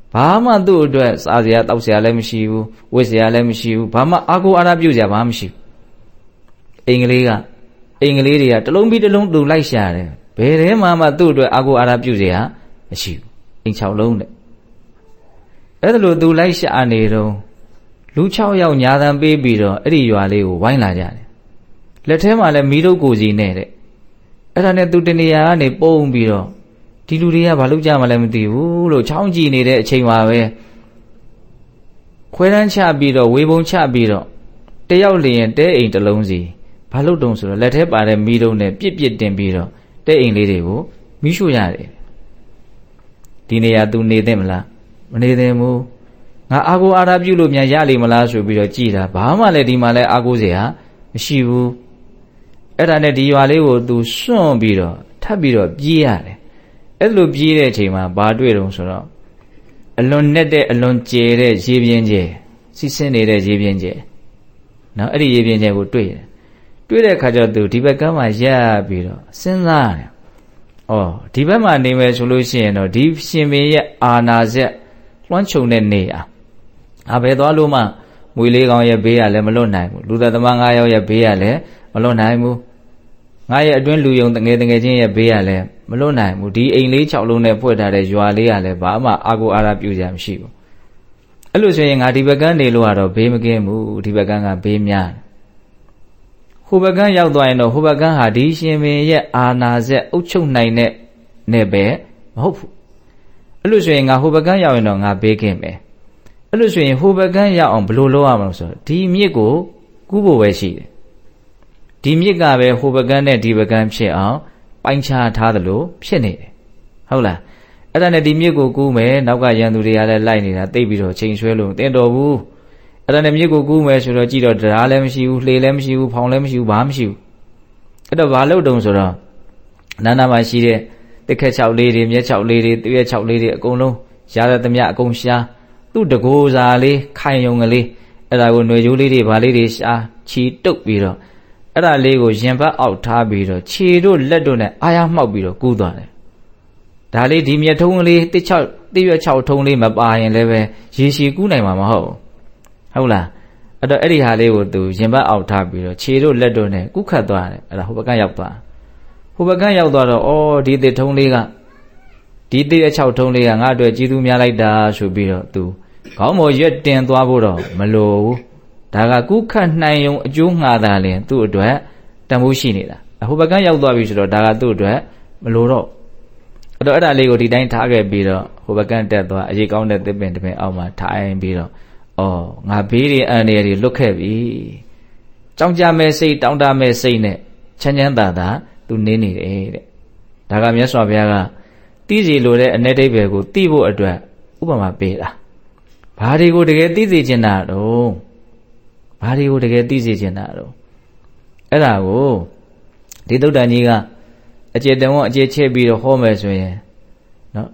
ဘာမှသူ့အတွက်စားစရာတောက်စရာလည်းမရှိဘူးဝတ်စရာလည်းမရှိဘူးဘာမှအားကိုးအားထားပြုစရာဘာမှမရှိဘူးအင်္ဂလိပ်တွေကတလုံးပြီးတလုံးသူလိုက်ရှာတယ်ဘယ်ထဲမှသူ့အတွက်အားကိုးအားထားပြုစရာမရှိဘူးအိမ်6လုံးတဲ့အဲ့ဒါလို့သူလိုက်ရှာနေတော့လူ6ယောက်ညာတန်ပေးပြီးတော့အဲ့ဒီရွာလေးကိုဝိုင်းလာကြတယ်လက်ထဲမှာလည်းမီးတုပ်ကိုစီနဲ့တဲ့အဲ့ဒါနဲ့သူတနေရာကနေပုံပြီးတော့ဒီလူတွေကဘာလုပ်ကြမှလည်းမသိဘူးလို့ချောင်းကြည့်နေတဲ့အချိန်မှာပဲခွဲတန်းချပြီးတော့ဝေပုံချပြီးတော့တယောက်လျင်တဲအိမ်တစ်လုံးစီဘာလုပ်တုံးဆိုတော့လက်ထဲပါတဲ့မီးတုံးနဲ့ပြစ်တင်ပြီးတော့တဲအိမ်လေးတွေကိုမီးရှို့ရတယ်ဒီနေရာသူနေသင့်မလားမနေသင့်ဘူးငါအာကိုအာရပြုလို့မြန်ရလိမ့်မလားဆိုပြီးတော့ကြည်တာဘာမှလည်းဒီမှာလည်းအာကိုစရာမရှိဘူးအဲ့ဒါနဲ့ဒီရွာလေးကိုသူစွန့်ပြီးတော့ထပ်ပြီးတော့ပြေးရတယ်အဲ့လိုပြေးတဲ့အချိန်မှာဘာတွေ့တုံးဆိုတော့အလွန်နဲ့တဲ့အလွန်ကျယ်တဲ့ရေပြင်းကျဲစီးဆင်းနေတဲ့ရေပြင်းကျဲနော်အဲ့ဒီရေပြင်းကျဲကိုတွေ့တယ်တွေ့တဲ့အခါကျတော့သူဒီဘက်ကမှရပ်ပြီးတော့စဉ်းစားတယ်ဩဒီဘက်မှာနေမယ်ဆိုလို့ရှိရင်တော့ဒီရှင်ပင်ရဲ့အာနာဇက်လွှမ်းခြုံတဲ့နေရာဘယ်သွားလို့မှမွေလေးကောင်ရဲ့ဘေးကလည်းမလွတ်နိုင်ဘူးလူသက်သမား9ယောက်ရဲ့ဘေးကလည်းမလွတ်နိုင်ဘူးငါရဲ့အတွင်းလူယုံတငယ်ချင်းရဲ့ဘေးကလည်းမလွတ်နိုင်ဘူးဒီအိမ်လေး6လုံးနဲ့ဖွဲ့ထားတဲ့ရွာလေးကလည်းဘာမှအာကိုအာရပြုစရာမရှိဘူးအဲ့လိုဆိုရင်ငါဒီဘက်ကနေလို့ကတော့ဘေးမကင်းဘူးဒီဘက်ကကဘေးများဟိုဘက်ကရောက်သွားရင်တော့ဟိုဘက်ကဟာဒီရှင်ပင်ရဲ့အာနာဇက်အုပ်ချုပ်နိုင်တဲ့နဲ့ပဲမဟုတ်ဘူးအဲ့လိုဆိုရင်ငါဟိုဘက်ကရောက်ရင်တော့ငါဘေးကင်းမယ်အဲ့လိုဆိုရင်ဟိုဘက်ကရောက်အောင်ဘယ်လိုလုပ်ရမလဲဆိုတော့ဒီမြစ်ကိုကူးဖို့ပဲရှိတယ်ဒီမြစ်ကပဲဟိုဘက်ကနဲ့ဒီဘက်ကဖြစ်အောင်ပိုင်းခြားထားသလိုဖြစ်နေတယ်ဟုတ်လားအဲ့ဒါနဲ့ဒီမြစ်ကိုကူးမယ်နောက်ကရန်သူတွေကလည်းလိုက်နေတာတိတ်ပြီးတော့ချိန်ဆွဲလို့တင်တော်ဘူးအဲ့ဒါနဲ့မြစ်ကိုကူးမယ်ဆိုတော့ကြည့်တော့တရားလည်းမရှိဘူးလှေလည်းမရှိဘူးဖောင်လည်းမရှိဘူးဘာမှမရှိဘူးအဲ့တော့ဘာလုပ်တုံးဆိုတော့နာနာမှာရှိတဲ့တစ်ခက်6လေးတွေမြက်6လေးတွေတရွက်6လေးတွေအကုန်လုံးရရသမျှအကုန်ရှားသူ့တကိုးစားလေးခိုင်ယုံကလေးအဲ့ဒါကိုຫນွေကျိုးလေးတွေဘာလေးတွေရှားချီတုပ်ပြီးတော့အဲ့ဒါလေးကိုရင်ဘတ်အောက်ထားပြီးတော့ခြေတို့လက်တို့နဲ့အာရမှောက်ပြီးတော့ကူးသွားတယ်ဒါလေးဒီမြက်ထုံးလေးတစ်ရွက်6ထုံးလေးမပါရင်လည်းပဲရေရှည်ကူးနိုင်မှာမဟုတ်ဟုတ်လားအဲ့တော့အဲ့ဒီဟာလေးကိုသူရင်ဘတ်အောက်ထားပြီးတော့ခြေတို့လက်တို့နဲ့ကူးခတ်သွားတယ်အဲ့ဒါဟိုဘက်ကရောက်သွားဟိုဘက်ကရောက်သွားတော့ဩဒီတစ်ထုံးလေးကဒီတစ်ရွက်6ထုံးလေးကငါ့အတွက်ကြီးသူများလိုက်တာဆိုပြီးတော့သူခေါင်းပေါ်ရွက်တင်သွားဖို့တော့မလိုဘူးဒါကကုခတ်နိုင်ုံအကျိုးငှာတာလင်သူ့အတွက်တန်ဖိုးရှိနေတာဟိုဘက်ကရောက်သွားပြီဆိုတော့ဒါကသူ့အတွက်မလိုတော့အဲ့တော့အဲ့ဒါလေးကိုဒီတိုင်းထားခဲ့ပြီးတော့ဟိုဘက်ကတက်သွားအရေးကောင်းတဲ့သစ်ပင်တစ်ပင်အောက်မှာထိုင်ပြီးတော့ငါဘေးတွေအန္တရာယ်တွေလွတ်ခဲ့ပြီကြောင်ကြမဲ့စိတ်တောင်းတမဲ့စိတ်နဲ့ချမ်းချမ်းသာသာသူနေနေတယ်တဲ့ဒါကမြတ်စွာဘုရားကသိစီလိုတဲ့အ내ဒိဗ္ဗေကိုသိဖို့အတွက်ဥပမာပေးတာဘာတွေကိုတကယ်သိစေချင်တာတော့ဘာတွေကိုတကယ်သိစေချင်တာတော့အဲ့ဒါကိုဒီသုတ္တန်ကြီးကအကျေတန်ဝအကျေချဲ့ပြီးတော့ဟောမယ်ဆိုရင်နော်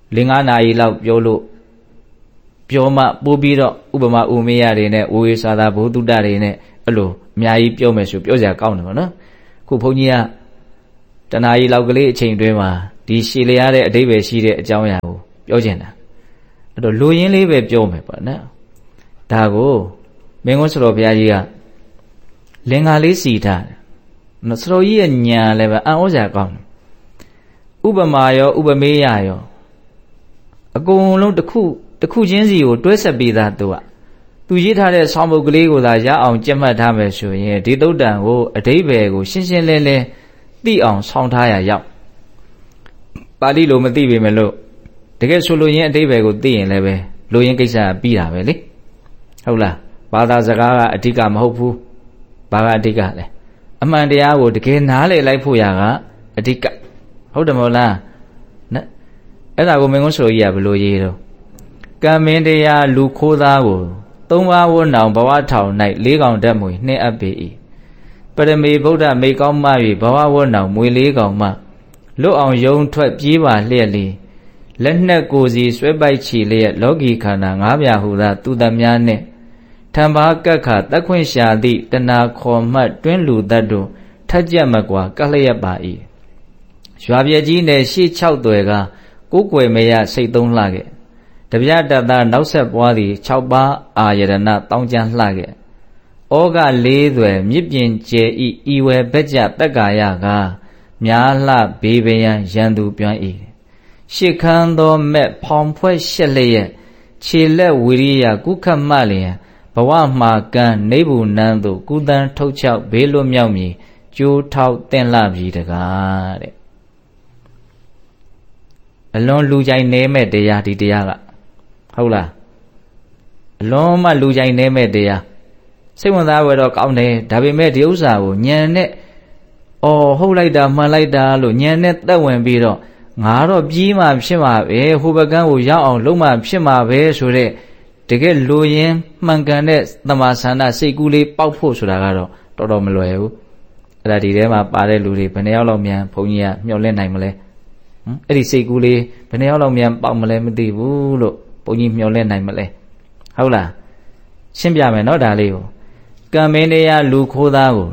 5 နာရီလောက်ပြောလို့ပြောမှပို့ပြီးတော့ဥပမာဥမေယတွေနဲ့ဝေစာသာဘုသုတ္တတွေနဲ့အဲ့လိုအများကြီးပြောမယ်ဆိုပြောစရာကောင်းတယ်ပေါ့နော်ခုဘုန်းကြီးကတနာရီလောက်ကလေးအချိန်တွင်းမှာဒီရှည်လျားတဲ့အဓိပ္ပာယ်ရှိတဲ့အကြောင်းအရာကိုပြောချင်တာအဲ့တော့လူရင်းလေးပဲပြောမယ်ပေါ့နော်ဒါကိုမင်းကုန်းစတော်ဘုရားကြီးကလင်္ကာလေးစီထားတယ်စတော်ကြီးရဲ့ညာလည်းပဲအံ့ဩစရာကောင်းတယ်ဥပမာရောဥပမေယရောအကုန်လုံးတစ်ခုချင်းစီကိုတွဲဆက်ပြီးသားသူရေးထားတဲ့ဆောင်းပုဒ်ကလေးကိုသာရအောင်ကြက်မှတ်ထားမယ်ဆိုရင်ဒီသုတ္တန်ကိုအဓိပ္ပာယ်ကိုရှင်းရှင်းလင်းလင်းသိအောင်ဆောင်းထားရရောက်ပါဠိလိုမသိပေမဲ့လို့တကယ်ဆိုလို့ရင်အဓိပ္ပာယ်ကိုသိရင်လည်းပဲလိုရင်းကိစ္စကပြီးတာပဲလေဟုတ်လားဘာသာစကားကအဓိကမဟုတ်ဘူးဘာကအဓိကလဲအမှန်တရားကိုတကယ်နားလည်လိုက်ဖို့ရာကအဓိကဟုတ်တယ်မဟုတ်လားအဲ့ဒါကိုမင်းကုန်းဆိုကြီးကဘယ်လိုရေးတော့ကံမင်းတရားလူခိုးသားကို3ပါးဝတ်နောင်ဘဝထောင်၌4ကောင်တက်မွေနှင်းအပ်ပေ၏ပရမေဗုဒ္ဓမေကောင်းမ၍ဘဝဝတ်နောင်မွေ4ကောင်မှလွတ်အောင်ယုံထွက်ပြေးပါလျက်လီလက်နှက်ကိုစီဆွဲပိုက်ချီလျက်လောကီခန္ဓာ၅ပြားဟူသာသူတများနှင့်ထံပါကက္ခတက်ခွင့်ရှာသည့်တဏခေါ်မှတ်တွင်းလူတတ်တို့ထက်ကြက်မကွာကလျက်ပါ၏ရွာပြည့်ကြီးနယ်ရှေ့6သွယ်ကကိုးကွယ်မရစိတ်သုံးလှခဲ့တပြတတနောက်ဆက်ပွားသည်6ပါးအာယရဏတောင်းကျမ်းလှခဲ့ဩဃ4သွယ်မြစ်ပြင်ကျဲဤဝယ်ဘက်ကြတက္ကာယကများလှဘေးပယံရန်သူပြောင်း၏ရှစ်ခမ်းသောမဲ့ဖောင်ဖွဲ့ရှက်လျက်ခြေလက်ဝိရိယကုခတ်မှလျင်ဘဝမှာကံနေဘူးနန်းသို့ကုသန်းထုတ်ချောက်ဘေးလွတ်မြောက်မည်ကျိုးထောက်တင်လှပြီတကားတဲ့အလွန်လူကြိုင်နေမဲ့တရားဒီတရားကဟုတ်လားအလွန်မှလူကြိုင်နေမဲ့တရားစိတ်ဝင်စားဝယ်တော့ကောင်းတယ်ဒါပေမဲ့ဒီဥစ္စာကိုဉာဏ်နဲ့ဟုတ်လိုက်တာမှန်လိုက်တာလို့ဉာဏ်နဲ့သက်ဝင်ပြီးတော့ငါတော့ပြီးမှဖြစ်မှာပဲဟိုဘကန်းကိုရောက်အောင်လုပ်မှဖြစ်မှာပဲဆိုတဲ့တကယ်လိုရင်းမှန်ကန်တဲ့သမာဆန္ဒစိတ်ကူးလေးပေါက်ဖို့ဆိုတာကတော့တော်တော်မလွယ်ဘူးအဲ့ဒါဒီထဲမှာပါတဲ့လူတွေဘယ်နှယောက်လောက်မြန်ဘုန်းကြီးကမျှော်လင့်နိုင်မလဲအဲ့ဒီစိတ်ကူးလေးဘယ်နှယောက်လောက်မြန်ပေါက်မလဲမသိဘူးလို့ဘုန်းကြီးမျှော်လင့်နိုင်မလဲဟုတ်လားရှင်းပြမယ်နော်ဒါလေးကိုကံမင်းတရားလူခိုးသားကို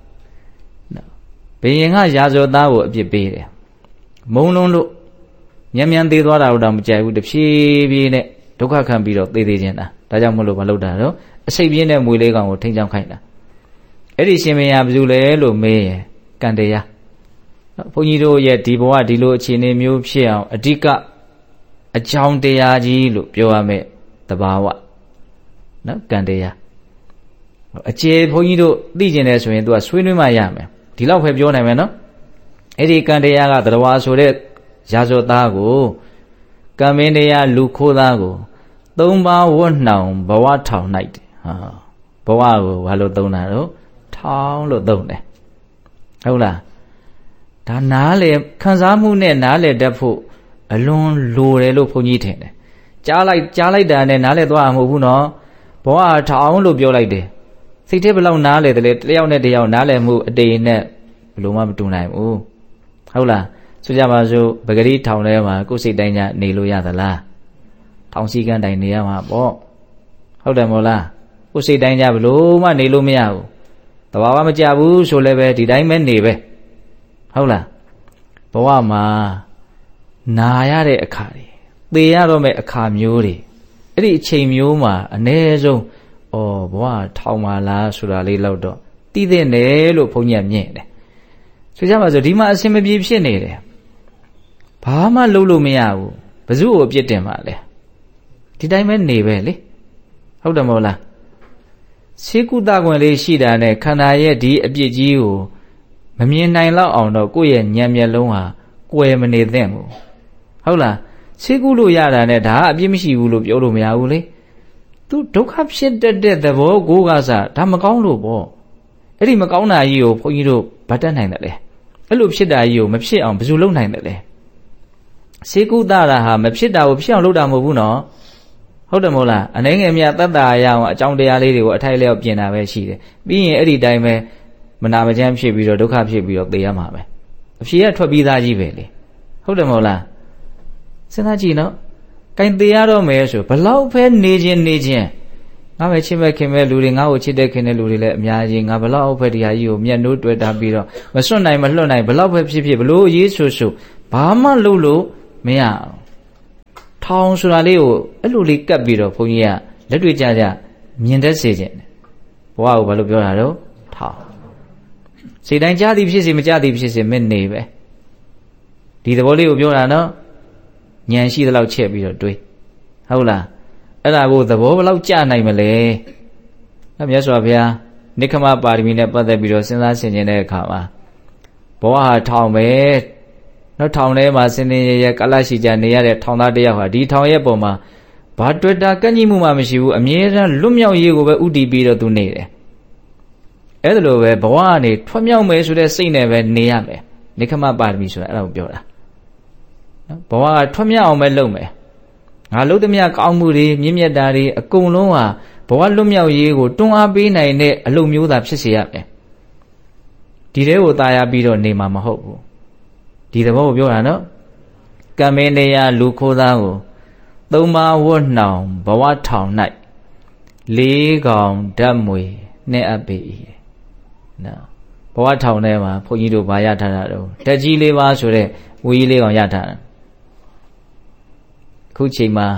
ဘယင်ကရာဇောသားကိုအပြစ်ပေးတယ်မုံလုံးလို့မြန်သေးသွားတာတော့မကြိုက်ဘူးတဖြည်းဖြည်းနဲ့ဒုက္ခခံပြီးတော့သေသေးချင်းတာဒါကြောင့်မလို့မလုပ်တာတော့အစိတ်ပြင်းတဲ့မွေလေးကောင်ကိုထိန်းချောင်းခိုင်းတာအဲ့ဒီရှင်မင်းရဘယ်သူလဲလို့မေးရင်ကံတရားဘုန်းကြီးတို့ရဲ့ဒီဘဝဒီလိုအခြေအနေမျိုးဖြစ်အောင်အဓိကအကြောင်းတရားကြီးလို့ပြောရမယ်တဘာဝနော်ကံတရားအခြေဘုန်းကြီးတို့သိကျင်တယ်ဆိုရင်သူကဆွေးနွေးမှရမယ်ဒီလောက်ပဲပြောနိုင်မယ်နော်အဲ့ဒီကံတရားကသတ္တဝါဆိုတဲ့ရာဇဝသားကိုကံမင်းတရားလူခိုးသားကိုသုံးပါးဝတ်နှောင်ဘဝထောင်၌ဘဝကိုဘာလို့သုံးတာတော့ထောင်လို့သုံးတယ်ဟုတ်လားဒါနားလေခံစားမှုနဲ့နားလေတတ်ဖို့အလွန်လိုတယ်လို့ဘုန်းကြီးထင်တယ်ကြားလိုက်တာနဲ့နားလေသွားမှာမဟုတ်ဘူးနော်ဘဝထောင်လို့ပြောလိုက်တယ်စိတ်ထဲဘယ်လောက်နားလေတယ်လေတယောက်နဲ့တယောက်နားလေမှုအတေနဲ့ဘယ်လိုမှမတူနိုင်ဘူးဟုတ်လားဆိုကြပါစို့ပဂရိထောင်ထဲမှာကိုယ်စိတ်တိုင်းနေလို့ရသလားထောင်စည်းကမ်းတိုင်းနေရမှာပေါ့ဟုတ်တယ်မို့လားကိုယ်စိတ်တိုင်းဘယ်လိုမှနေလို့မရဘူးတဘာဝမကြဘူးဆိုလည်းပဲဒီတိုင်းပဲနေပဲဟုတ်လားဘဝမှာနာရတဲ့အခါတွေသေရတော့မဲ့အခါမျိုးတွေအဲ့ဒီအချိန်မျိုးမှာအ ਨੇ ဆုံးဘဝထောင်ပါလားဆိုတာလေးတော့သိတဲ့နယ်လို့ဘုန်းကြီးကမြင်တယ်ဆိုကြပါစို့ဒီမှာအစင်မပြေဖြစ်နေတယ်ဘာမှလုပ်လို့မရဘူးဘယ်သူ့ကိုအပြစ်တင်ပါလဲဒီတိုင်းပဲနေပဲလေဟုတ်တယ်မဟုတ်လားဆေးကုသခွင့်လေးရှိတာနဲ့ခန္ဓာရဲ့ဒီအပြစ်ကြီးကိုမမြင်နိုင်လောက်အောင်တော့ကိုယ့်ရဲ့ဉာဏ်မျက်လုံးဟာကွယ်မနေသင့်ဘူးဟုတ်လားဆေးကုလို့ရတာနဲ့ဒါအပြစ်မရှိဘူးလို့ပြောလို့မရဘူးလေသူဒုက္ခဖြစ်တတ်တဲ့သဘောကိုကစားဒါမကောင်းလို့ပေါ့အဲ့ဒီမကောင်းတာကြီးကိုဘုန်းကြီးတို့ဗတ်တတ်နိုင်တယ်လေအဲ့လိုဖြစ်တာကြီးကိုမဖြစ်အောင်ဘယ်သူလုပ်နိုင်တယ်လဲစေကုသတာဟာမဖြစ်တာကိုဖြစ်အောင်လုပ်တာမဟုတ်ဘူးနော်ဟုတ်တယ်မဟုတ်လားအနေငယ်မြတ်တတ်တာရအောင်အကြောင်းတရားလေးတွေကိုအထိုက်လျောက်ပြင်တာပဲရှိတယ်ပြီးရင်အဲ့ဒီတိုင်းပဲမနာမချမ်းဖြစ်ပြီးတော့ဒုက္ခဖြစ်ပြီးတော့သေရမှာပဲအဖြေကထွက်ပြီးသားကြီးပဲလေဟုတ်တယ်မဟုတ်လားစဉ်းစားကြည့်နော်ကိုင်သေရတော့မယ်ဆိုဘလောက်ပဲနေခြင်းငါပဲချစ်မဲ့ခင်မဲ့လူတွေငါ့ကိုချစ်တဲ့ခင်တဲ့လူတွေလည်းအများကြီးငါဘလောက်ပဲဒီဟာကြီးကိုမျက်နှိုးတွေ့တာပြီးတော့မစွန့်နိုင်မလွတ်နိုင်ဘလောက်ပဲဖြစ်ဘလို့ရေးဆိုဘာမှလုပ်လို့မရအောင်ထောင်ဆိုတာလေးကိုအဲ့လိုလေးကပ်ပြီးတော့ဘုန်းကြီးကလက်တွေ့ကြမြင်တတ်စေခြင်းဘဝကိုဘာလို့ပြောတာတော့ထောင်စိတ်တိုင်းကြားသည်ဖြစ်စေမကြားသည်ဖြစ်စေမင်းနေပဲဒီသဘောလေးကိုပြောတာနော်ဉာဏ်ရှိသလောက်ချက်ပြီးတော့တွေးဟုတ်လားအဲ့ဒါကိုသဘောဘယ်လောက်ကြနိုင်မလဲမြတ်စွာဘုရားနိက္ခမပါရမီနဲ့ပတ်သက်ပြီးတော့စဉ်းစားဆင်ခြင်တဲ့အခါမှာဘဝဟာထောင်ပဲနောက်ထောင်ထဲမှာစင်စင်ရကလရှိကြနေရတဲ့ထောင်သားတယောက်ဟာဒီထောင်ရဲ့ပုံမှာဘာတွေ့တာကန့်ကြီးမှုမှမရှိဘူးအမြဲတမ်းလွတ်မြောက်ရေးကိုပဲဥတည်ပြီးတော့သူနေတယ်အဲ့ဒါလိုပဲဘဝကနေထွက်မြောက်မယ်ဆိုတဲ့စိတ်နဲ့ပဲနေရမယ်နိက္ခမပါရမီဆိုတာအဲ့ဒါကိုပြောတာနော်ဘဝကထွက်မြောက်အောင်ပဲလုပ်မယ်ငါလုပ်သမျှကောင်းမှုတွေမြင့်မြတ်တာတွေအကုန်လုံးဟာဘဝလွတ်မြောက်ရေးကိုတွန်းအားပေးနိုင်တဲ့အလုပ်မျိုးသာဖြစ်စေရမယ်ဒီတဲကိုตายရပြီးတော့နေမှာမဟုတ်ဘူးဒီသဘောကိုပြောတာနော်ကံမင်းတရားလူခိုးသားကိုသုံးပါးဝတ်နှောင်ဘဝထောင်၌လေးကောင်ဓာတ်မွေနဲ့အပ်ပေ၏နော်ဘဝထောင်ထဲမှာဘုန်းကြီးတို့ဗာရထားတာတော့တက်ကြီးလေးပါဆိုတဲ့ဝီးလေးကောင်ရထားတာခုချိန်မှာဘု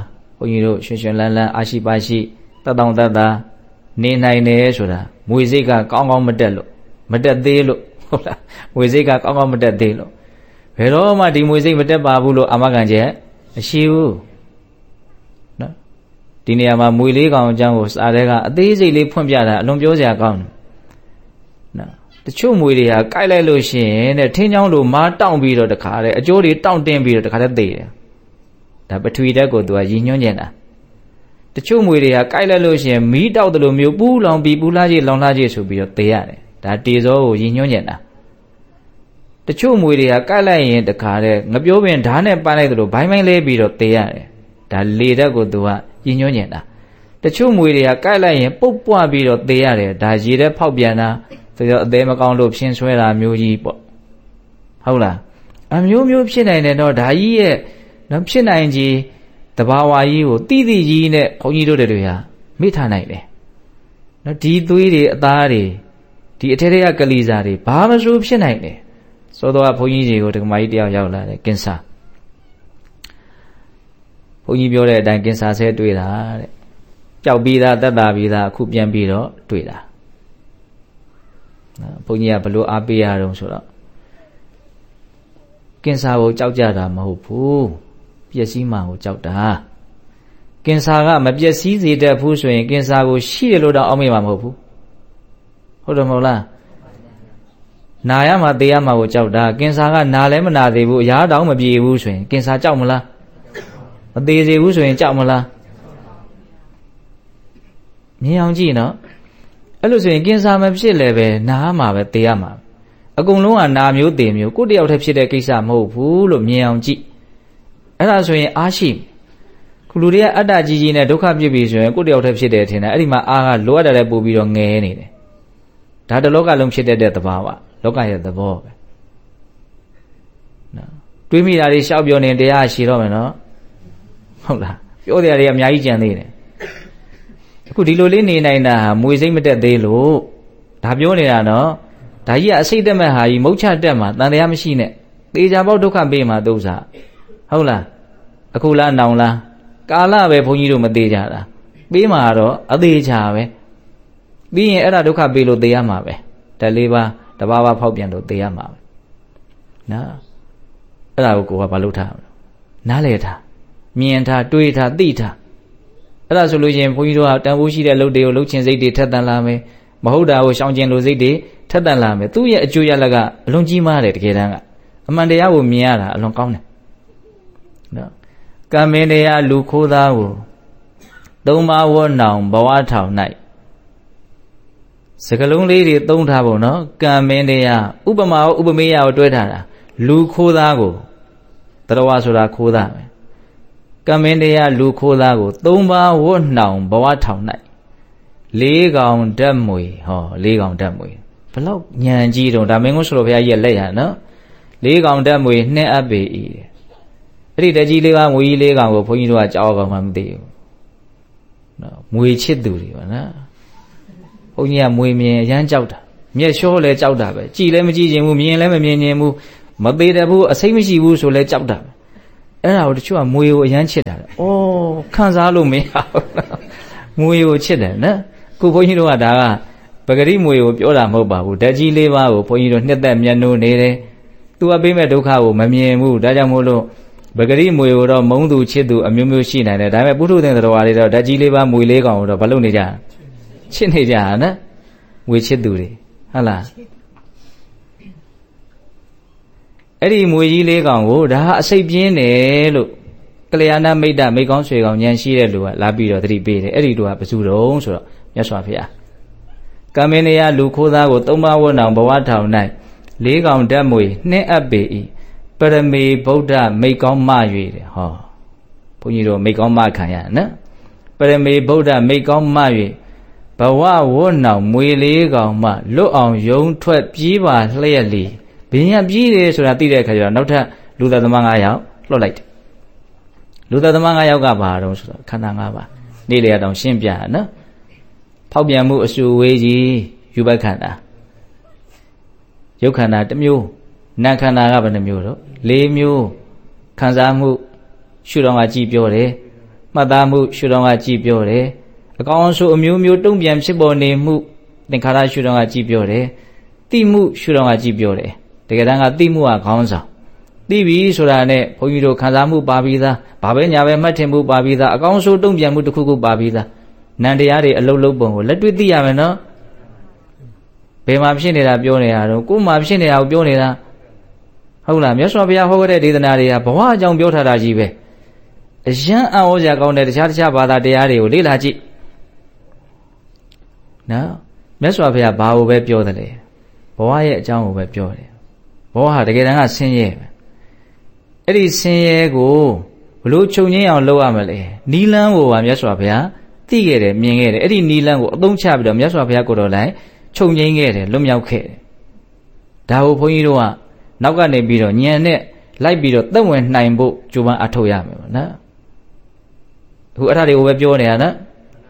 ုန်းကြီးတို့ရွှင်ရွှင်လန်းလန်းအာရှိပါရှိတတ်တောင့်တတ်တာနေနိုင်တယ်ဆိုတာမွေစိတ်ကကောင်းကောင်းမတက်လို့မတက်သေးလို့ဟုတ်လားမွေစိတ်ကကောင်းကောင်းမတက်သေးလို့ဘယ်တော့မှဒီမွေစိတ်မတက်ပါဘူးလို့အာမခံချက်မရှိဘူးနော်ဒီနေရာမှာမွေလေးကောင်အကြောင်းကိုစာထဲကအသေးစိတ်လေးဖွင့်ပြတာအလွန်ပြောစရာကောင်းတယ်နော်တချို့မွေတွေဟာကိုက်လိုက်လို့ရှိရင်တဲ့ထင်းချောင်းလိုမားတောင့်ပြီးတော့တခါတဲ့အကျိုးတွေတောင့်တင်းပြီးတော့တခါတည်းသိတယ်ဒါပထဝီဓာတ်ကိုသူကရည်ညွှန်းနေတာတချို့မွေတွေဟာကိုက်လိုက်လို့ရှိရင်မီးတောက်တယ်လို့မျိုးပူးလောင်ပြီးပူလာကြီးလောင်လာကြီးဆိုပြီးတော့သိရတယ်ဒါတေဇောကိုရည်ညွှန်းနေတာတချို့မွေတွေကကိုက်လိုက်ရင်တခါတဲ့ငပြောပင်ဓာတ်နဲ့ပန်းလိုက်တယ်လို့ဘိုင်းဘိုင်းလဲပြီးတော့သိရတယ်ဒါလေဓာတ်ကိုသူကရည်ညွှန်းနေတာတချို့မွေတွေကကိုက်လိုက်ရင်ပုတ်ပွားပြီးတော့သိရတယ်ဒါရေထဲဖောက်ပြန်တာဆိုတော့အသေးမကောင်းလို့ဖြင်းဆွဲတာမျိုးကြီးပေါ့ဟုတ်လားအမျိုးမျိုးဖြစ်နိုင်တယ်တော့ဒါကြီးရဲ့နော်ဖြစ်နိုင်ကြီးတဘာဝကြီးကိုတိတိကြီးနဲ့ဘုန်းကြီးတို့တွေဟာမိထားနိုင်တယ်နော်ဒီသွေးတွေအသားတွေဒီအထက်ထက်ကလီစာတွေဘာမဆိုဖြစ်နိုင်တယ်စောတော့ဘုန်းကြီးကြီးကိုဒကမာကြီးတယောက်ရောက်လာတယ်ကင်ဆာဘုန်းကြီးပြောတဲ့အတိုင်းကင်ဆာဆဲတွေ့တာတဲ့ပျောက်ပြီးသားတက်တာပြီးသားအခုပြန်ပြီးတော့တွေ့တာဘုန်းကြီးကဘလို့အားပေးရအောင်ဆိုတော့ကင်ဆာကိုကြောက်ကြတာမဟုတ်ဘူးပျက်စီးမှကိုကြောက်တာကင်ဆာကမပျက်စီးစေတတ်ဘူးဆိုရင်ကင်ဆာကိုရှိတယ်လို့တော့အောက်မေ့မှာမဟုတ်ဘူးဟုတ်တယ်မဟုတ်လားနာရမှာသေရမှာကိုကြောက်တာကင်ဆာကနာလည်းမနာသေးဘူးအရာတောင်မပြေဘူးဆိုရင်ကင်ဆာကြောက်မလားမသေးစေဘူးဆိုရင်ကြောက်မလားမြင်အောင်ကြည့်နော်အဲ့လိုဆိုရင်ကင်ဆာမဖြစ်လည်းပဲနာမှာပဲသေရမှာအကုန်လုံးကနာမျိုးသေမျိုးကိုယ်တယောက်တည်းဖြစ်တဲ့ကိစ္စမဟုတ်ဘူးလို့မြင်အောင်ကြည့်အဲ့ဒါဆိုရင်အားရှိခုလူတွေကအတ္တကြီးကြီးနဲ့ဒုက္ခပြစ်ပြီဆိုရင်ကိုယ်တယောက်တည်းဖြစ်တယ်ထင်တယ်အဲ့ဒီမှာအားကလိုအပ်တယ်ပို့ပြီးတော့ငယ်နေတယ်ဒါတလောကလုံးဖြစ်တဲ့သဘာဝလောကရဲ့သဘောပဲနော်တွေးမိတာတွေရှောက်ပြောနေတရားရှိတော့မယ်နော်ဟုတ်လားပြောတရားတွေအများကြီးကြံသေးတယ်အခုဒီလိုလေးနေနိုင်တာဟာမွေစိတ်မတက်သေးလို့ဒါပြောနေတာနော်ဒါကြီးကအစိတ်တက်မဲ့ဟာကြီးမုတ်ချတက်မှာတန်တရားမရှိနဲ့သေချာပေါက်ဒုက္ခပေးမှာသုစားဟုတ်လားအခုလားနောင်လားကာလပဲဘုန်းကြီးတို့မသေးကြတာပေးမှာတော့အသေးချာပဲပြီးရင်အဲ့ဒါဒုက္ခပေးလို့သေရမှာပဲဓာတ်လေးပါတဘာဝဖောက်ပြန်လို့သေရမှာပဲနော်အဲ့ဒါကိုကဘာလို့ထားနားလေထားမြင်ထားတွေးထားသိထားအဲ့ဒါဆိုလို့ရင်ဘုန်းကြီးတို့ကတန်ဖိုးရှိတဲ့လုပ်တွေကိုလုပ်ခြင်းစိတ်တွေထက်သန်လာမယ်မဟုတ်တာကိုရှောင်ကျင်လို့စိတ်တွေထက်သန်လာမယ်သူ့ရဲ့အကျိုးရလဒ်ကအလွန်ကြီးမားတယ်တကယ်တမ်းကအမှန်တရားကိုမြင်ရတာအလွန်ကောင်းတယ်နော်ကံမင်းတရားလူခိုးသားကိုသုံးပါးဝတ်နောင်ဘဝထောင်၌စကလုံးလေးတွေသုံးထားဖို့နော်ကံမင်းတရားဥပမာဥပမေယကိုတွဲထားတာလူခိုးသားကိုတရဝဆိုတာခိုးသားပဲကံမင်းတရားလူခိုးသားကိုသုံးပါးဝတ်နောင်ဘဝထောင်၌လေးကောင်ဓာတ်မွေဟောလေးကောင်ဓာတ်မွေဘလောက်ညံကြီးတော့ဒါမင်းကိုဆိုလို့ဘုရားကြီးရဲ့လက်ရနော်လေးကောင်ဓာတ်မွေနှဲ့အပ်ပေ၏အဲ့ဒီတကြီးလေးပါငွေကြီးလေးကောင်ကိုဘုန်းကြီးတို့ကကြောက်ကောင်မှမသိဘူးနော်မွေချစ်သူတွေပါနော်ဘုန်းကြီးကမွေမြင်အရမ်းကြောက်တာမျက်လျှောလဲကြောက်တာပဲကြည်လည်းမကြည်ခြင်းဘူးမြင်လည်းမမြင်ခြင်းဘူးမသေးတယ်ဘူးအစိမ့်မရှိဘူးဆိုလဲကြောက်တာပဲအဲ့ဒါကိုတချို့ကမွေကိုအရမ်းချစ်တာလေဩခံစားလို့မရဘူးမွေကိုချစ်တယ်နော်ခုဘုန်းကြီးတို့ကဒါကပဂရိမွေကိုပြောတာမဟုတ်ပါဘူးဓာတ်ကြီးလေးပါးကိုဘုန်းကြီးတို့နှစ်သက်မျက်နှိုးနေတယ်သူကပေးမဲ့ဒုက္ခကိုမမြင်ဘူးဒါကြောင့်မို့လို့ပဂရိမွေကိုတော့မုန်းသူချစ်သူအမျိုးမျိုးရှိနိုင်တယ်ဒါပေမဲ့ပုထုသင်တော်တွေတော့ဓာတ်ကြီးလေးပါးမွေလေးကောင်ကိုတော့ဘာလို့နေကြချစ်နေကြတာနော်မွေချစ်သူတွေဟုတ်လားအဲ့ဒီမွေကြီးလေးကောင်ကိုဒါအစိတ်ပြင်းတယ်လို့ကလျာဏမိတ်တမိတ်ကောင်းဆွေကောင်းဉာဏ်ရှိတဲ့လူကလာပြီးတော့သတိပေးတယ်အဲ့ဒီလူကဘယ်သူတုံးဆိုတော့မြတ်စွာဘုရားကမင်းတရားလူခိုးသားကိုသုံးပါးဝတ်နောင်ဘဝထောင်၌လေးကောင်ဓာတ်မွေနှင်းအပ်ပေ၏ပရမေဗုဒ္ဓမိတ်ကောင်းမ၍တဲ့ဟောဘုန်းကြီးတို့မိတ်ကောင်းမခံရနော်ပရမေဗုဒ္ဓမိတ်ကောင်းမ၍ဘဝဝတ်နောင်မွေလေးကောင်မှလွတ်အောင်ယုံထွက်ပြေးပါလျက်လီဘင်းရပြေးတယ်ဆိုတာသိတဲ့အခါကျတော့နောက်ထပ်လူသားသမား9ယောက်လွတ်လိုက်တယ်လူသားသမား9ယောက်ကဘာတော့ဆိုတော့ခန္ဓာ5ပါးနေ့လေတောင်ရှင်းပြနော်ဖောက်ပြန်မှုအဆူဝေးကြီးယူဘခန္ဓာရုပ်ခန္ဓာတစ်မျိုးနာမ်ခန္ဓာကဘယ်နှမျိုးတော့4မျိုးခံစားမှုရှုတော့ကကြည်ပြောတယ်မှတ်သားမှုရှုထောင့်ကကြည့်ပြောတယ်အကောင်ဆိုအမျိုးမျိုးတုံ့ပြန်ဖြစ်ပေါ်နေမှုသင်္ခါရရှုထောင့်ကကြည့်ပြောတယ်သိမှုရှုထောင့်ကကြည့်ပြောတယ်တကယ်တမ်းကသိမှုကခေါင်းဆောင်သိပြီဆိုတာနဲ့ဘုန်းကြီးတို့ခံစားမှုပါပြီးသားဘာပဲညာပဲမှတ်ထင်မှုပါပြီးသားအကောင်ဆိုတုံ့ပြန်မှုတစ်ခုခုပါပြီးသားနန္တရားတွေအလုံးလုံးပုံကိုလက်တွေ့သိရမယ်နော်ဘယ်မှာဖြစ်နေတာပြောနေတာတော့ကိုယ်မှာဖြစ်နေတာကိုပြောနေတာဟုတ်လားမြတ်စွာဘုရားဟောခဲ့တဲ့ဒေသနာတွေကဘဝအကြောင်းပြောထားတာကြီးပဲအယံအံ့ဩစရာကောင်းတဲ့တခြားဘာသာတရားတွေကိုလေ့လာကြည့်နော်မြတ်စွာဘုရားဘာကိုပဲပြောတယ်လေဘဝရဲ့အကြောင်းကိုပဲပြောတယ်ဘဝဟာတကယ်တမ်းကဆင်းရဲပဲအဲ့ဒီဆင်းရဲကိုဘလို့ချုပ်ငြိမ်းအောင်လုပ်ရမလဲနီလန်းကိုပါမြတ်စွာဘုရားသိခဲ့တယ်မြင်ခဲ့တယ်အဲ့ဒီနီလန်းကိုအသုံးချပြီးတော့မြတ်စွာဘုရားကိုယ်တော်လည်းချုပ်ငြိမ်းခဲ့တယ်လွတ်မြောက်ခဲ့တယ်ဒါကိုဘုန်းကြီးတို့ကနောက်ကနေပြီးတော့ဉာဏ်နဲ့လိုက်ပြီးတော့သက်ဝင်နိုင်ဖို့ကြိုးပမ်းအထောက်ရမယ်ပေါ့နော်အခုအဲ့ဒါတွေကိုပဲပြောနေတာနော်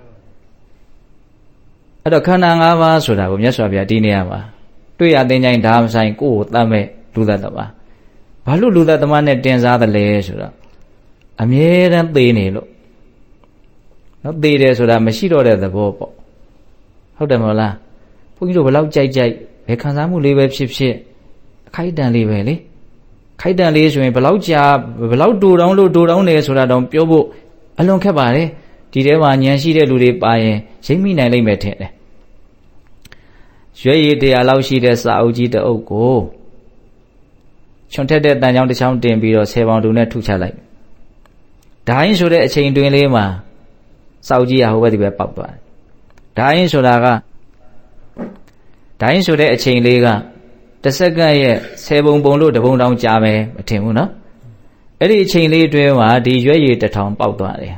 အဲ့တော့ခန္ဓာ၅ပါးဆိုတာကိုမြတ်စွာဘုရားဒီနေရာမှာတွေ့ရသိတိုင်းဒါမဆိုင်ကိုယ်ကိုတတ်မဲ့လူသက်သမားဘာလို့လူသက်သမားနဲ့တင်စားသလဲဆိုတော့အမြဲတမ်းသေနေလို့နော်သေတယ်ဆိုတာမရှိတော့တဲ့သဘောပေါ့ဟုတ်တယ်မဟုတ်လားဘုန်းကြီးတို့ဘယ်လောက်ကြိုက်ဘယ်ခံစားမှုလေးပဲဖြစ်အခိုက်အတန့်လေးပဲလေခိုက်တန့်လေးဆိုရင်ဘယ်လောက်ကြာဘယ်လောက်တူတောင်းလို့တူတောင်းတယ်ဆိုတာတော့ပြောဖို့အလွန်ခက်ပါတယ်ဒီထဲမှာဉာဏ်ရှိတဲ့လူတွေပါရင်ရိပ်မိနိုင်လိမ့်မယ်ထင်တယ်ရွေးရည်100လောက်ရှိတဲ့စာအုပ်ကြီးတစ်အုပ်ကိုချွန်ထက်တဲ့တန်ချောင်းတစ်ချောင်းတင်ပြီးတော့10ပေါင်တူနဲ့ထုချလိုက်ဒိုင်းဆိုတဲ့အချိန်တွင်လေးမှာစာအုပ်ကြီးကဟိုဘက်ဒီဘက်ပေါက်သွားတယ်ဒိုင်းဆိုတာကဒိုင်းဆိုတဲ့အချိန်လေးကတစ်စက္ကန့်ရဲ့10ပုံလို့တပုံတောင်ကြာမယ်မထင်ဘူးနော်အဲ့ဒီအချိန်လေးအတွင်းမှာဒီရွက်ရည်1000ပေါက်သွားတယ်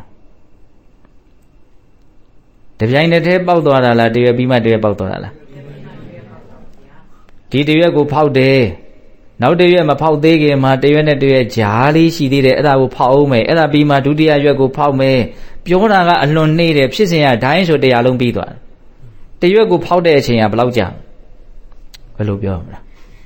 တပြိုင်တည်းပေါက်သွားတာလားတရွက်ပြီးမှတရွက်ပေါက်သွားတာလားဒီတရွက်ကိုဖောက်တယ်နောက်တရွက်မဖောက်သေးခင်မှာတရွက်နဲ့တရွက်ကြားလေးရှိသေးတယ်အဲ့ဒါကိုဖောက်အောင်မယ်အဲ့ဒါပြီးမှဒုတိယရွက်ကိုဖောက်မယ်ပြောတာကအလွန်နှေးတယ်ဖြစ်စဉ်ကဒိုင်းဆို100လုံးပြီးသွားတယ်တရွက်ကိုဖောက်တဲ့အချိန်ကဘယ်လောက်ကြာဘယ်လိုပြောမလဲ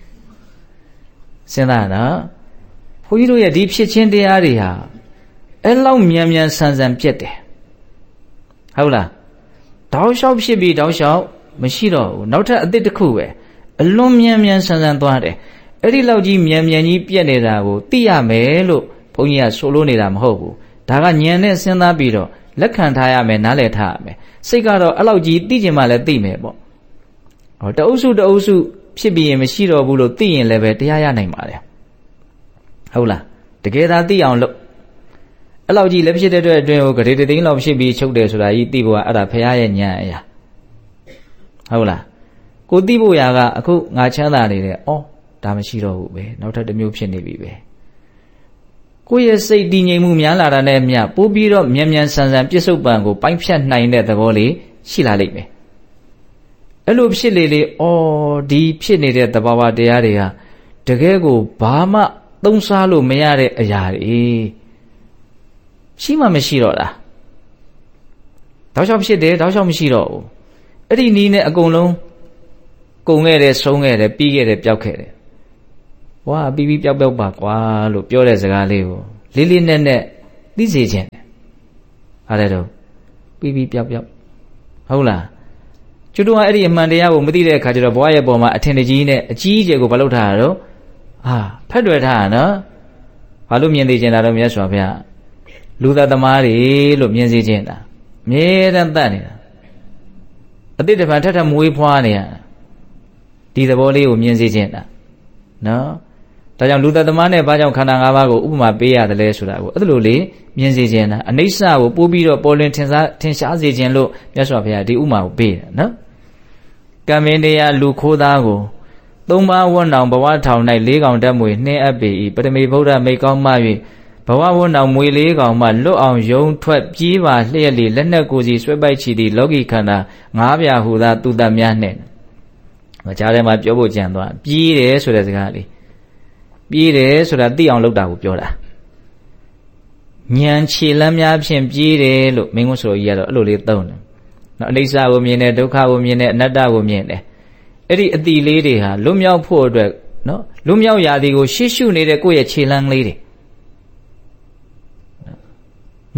စဉ်းစားနော်ဘုန်းကြီးတို့ရဲ့ဒီဖြစ်ချင်းတရားတွေဟာအဲ့လောက်မြန်ဆန်ပြက်တယ်ဟုတ်လားတောက်လျှောက်ဖြစ်ပြီးတောက်လျှောက်မရှိတော့ဘူးနောက်ထပ်အသစ်တစ်ခုပဲအလွန်မြန်ဆန်သွားတယ်အဲ့ဒီလောက်ကြီးမြန်ကြီးပြက်နေတာကိုသိရမယ်လို့ဘုန်းကြီးကဆိုလို့နေတာမဟုတ်ဘူးဒါကဉာဏ်နဲ့စဉ်းစားပြီးတော့လက်ခံထားရမယ်နားလည်ထားရမယ်စိတ်ကတော့အဲ့လောက်ကြီးသိချင်မှလည်းသိမယ်ပေါ့ဟောတအုပ်စုဖြစ်ပြီးရင်မရှိတော့ဘူးလို့သိရင်လည်းပဲတရားရနိုင်ပါတယ်ဟုတ်လားတကယ်သာသိအောင်လုပ်အဲ့လောက်ကြီးလည်းဖြစ်တဲ့အတွက်အတွင်းကိုဂရေတသိန်းလောက်ဖြစ်ပြီးချုပ်တယ်ဆိုတာကြီးသိဖို့ကအဲ့ဒါဖရာရဲ့ဉာဏ်အရာဟုတ်လားကိုသိဖို့ရာကအခုငါချမ်းသာနေတယ်ဩဒါမရှိတော့ဘူးပဲနောက်ထပ်တစ်မျိုးဖြစ်နေပြီပဲကိုယ့်ရဲ့စိတ်တည်ငြိမ်မှုများလာတာနဲ့မျှပိုးပြီးတော့မြန်ဆန်ပြစ္ဆုတ်ပံကိုပိုင်းဖြတ်နိုင်တဲ့သဘောလေးရှိလာလိမ့်မယ်အဲ့လိုဖြစ်လေဩဒီဖြစ်နေတဲ့သဘာဝတရားတွေကတကယ်ကိုဘာမှသုံးစားလို့မရတဲ့အရာတွေရှိမှမရှိတော့တာတောက်လျှောက်ဖြစ်တယ်တောက်လျှောက်မရှိတော့ဘူးအဲ့ဒီနီးနဲ့အကုန်လုံးကုန်ခဲ့တယ်ဆုံးခဲ့တယ်ပြီးခဲ့တယ်ပျောက်ခဲ့တယ်ဝါပြီးပျောက်ပါကွာလို့ပြောတဲ့စကားလေးကိုလေးနက်သိစေခြင်းဟာတဲ့တော့ပြီးပျောက်ဟုတ်လားကျွတ်တော့အဲ့ဒီအမှန်တရားကိုမသိတဲ့အခါကျတော့ဘဝရဲ့ပေါ်မှာအထင်ကြီးနဲ့အကြီးအကျယ်ကိုမလုပ်ထားတာတော့ဖက်တွယ်ထားတာနော်ဘာလို့မြင်သိခြင်းတာတော့မြတ်စွာဘုရားလူသားသမားတွေလို့မြင်စေခြင်းတာအမြဲတမ်းတတ်နေတာအတိတ်တပံထပ်မွေးဖွားနေရဒီသဘောလေးကိုမြင်စေခြင်းတာနော်ဒါကြောင့်လူသားသမားနဲ့ဘာကြောင့်ခန္ဓာ၅ပါးကိုဥပမာပေးရတယ်လဲဆိုတာကိုအဲ့လိုလေးမြင်စေခြင်းတာအနိစ္စကိုပို့ပြီးတော့ပေါ်လွင်ထင်ရှားစေခြင်းလို့မြတ်စွာဘုရားဒီဥပမာကိုပေးတယ်နော်ကံမင်းတရားလူခိုးသားကိုသုံးပါးဝတ်နောင်ဘဝထောင်၌၄ကောင်တက်မွေနှင်းအပ်ပေ၏ပရမေဗုဒ္ဓမိတ်ကောင်းမှ၍ဘဝဝတ်နောင်မွေ၄ကောင်မှလွတ်အောင်ယုံထွက်ပြေးပါလျက်လေလက်နက်ကိုစီဆွဲပိုက်ချီသည့်လောကီခန္ဓာ၅ပြာဟူသာသူတတ်များနှင့်ကြားထဲမှာပြောဖို့ကြံသွားပြေးတယ်ဆိုတဲ့စကားလေးပြေးတယ်ဆိုတာသိအောင်လုပ်တာကိုပြောတာဉာဏ်ခြေလမ်းများဖြင့်ပြေးတယ်လို့မင်းကုန်းဆိုကြီးကတော့အဲ့လိုလေးသုံးတယ်နော်အနိစ္စကိုမြင်တယ်ဒုက္ခကိုမြင်တယ်အနတ္တကိုမြင်တယ်အဲ့ဒီအတိလေးတွေဟာလွတ်မြောက်ဖို့အတွက်နော်လွတ်မြောက်ရာဒီကိုရှေ့ရှုနေတဲ့ကိုယ့်ရဲ့ခြေလမ်းလေးတွေ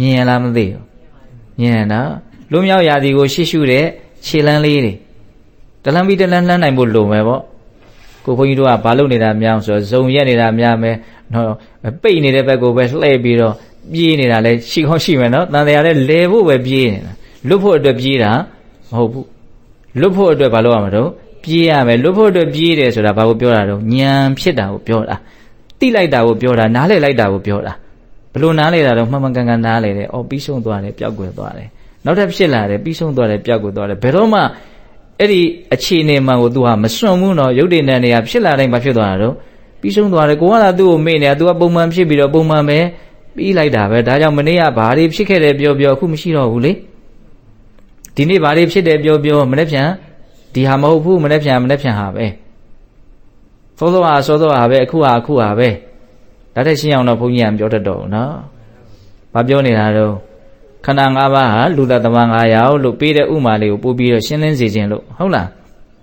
မြင်ရလားမသိဘူးမြင်ရနော်လွမြောက်ရာဒီကိုရှေ့ရှုတဲ့ခြေလမ်းလေးတွေတလန်းပြီးတလန်းလှမ်းနိုင်ဖို့လိုမယ်ပေါ့ကိုဘုန်းကြီးတို့ကဘာလုပ်နေတာများဆိုတော့ဇုံရက်နေတာများမယ်နော်ပိတ်နေတဲ့ဘက်ကိုပဲလှည့်ပြီးတော့ပြေးနေတာလဲရှိကောင်းရှိမယ်နော်တန်တရားလဲလဲဖို့ပဲပြေးနေတာလွတ်ဖို့အတွက်ပြေးတာမဟုတ်ဘူးလွတ်ဖို့အတွက်ဘာလုပ်ရမှာတော့ပြေးရမယ်လွတ်ဖို့အတွက်ပြေးတယ်ဆိုတာဘာကိုပြောတာတော့ဉာဏ်ဖြစ်တာကိုပြောတာတိလိုက်တာကိုပြောတာနားလည်လိုက်တာကိုပြောတာဘလို့နားလည်တာတော့မှန်မှန်ကန်ကန်နားလည်တယ်အော်ပြီးဆုံးသွားတယ်ပျောက်ကွယ်သွားတယ်နောက်ထပ်ဖြစ်လာတယ်ပြီးဆုံးသွားတယ်ပျောက်ကွယ်သွားတယ်ဘယ်တော့မှအဲ့ဒီအခြေအနေမှန်ကို तू ဟာမစွန့်ဘူးနော်ရုပ်တည်တဲ့နေရာဖြစ်လာတိုင်းမဖြစ်သွားတာတော့ပြီးဆုံးသွားတယ်ကိုကသာသူ့ကိုမေ့နေတာ तू ကပုံမှန်ဖြစ်ပြီးတော့ပုံမှန်ပဲပြီးလိုက်တာပဲဒါကြောင့်မနေ့ကဘာတွေဖြစ်ခဲ့တယ်ပြောပြောအခုမရှိတော့ဘူးလေဒီနေ့ဘာတွေဖြစ်တယ်ပြောပြောမနေ့ပြန်ဒီဟာမဟုတ်ဘူးမနေ့ပြန်ဟာပဲစောစောဟာပဲအခုဟာပဲဒါတဲ့ရှင်းအောင်တော့ဘုန်းကြီးကပြောတတ်တော့ဘူးနော်ဘာပြောနေတာတော့ခန္ဓာ၅ပါးဟာလူသားသမ၅ယောက်လို့ပေးတဲ့ဥမာလေးကိုပို့ပြီးတော့ရှင်းလင်းစေခြင်းလို့ဟုတ်လား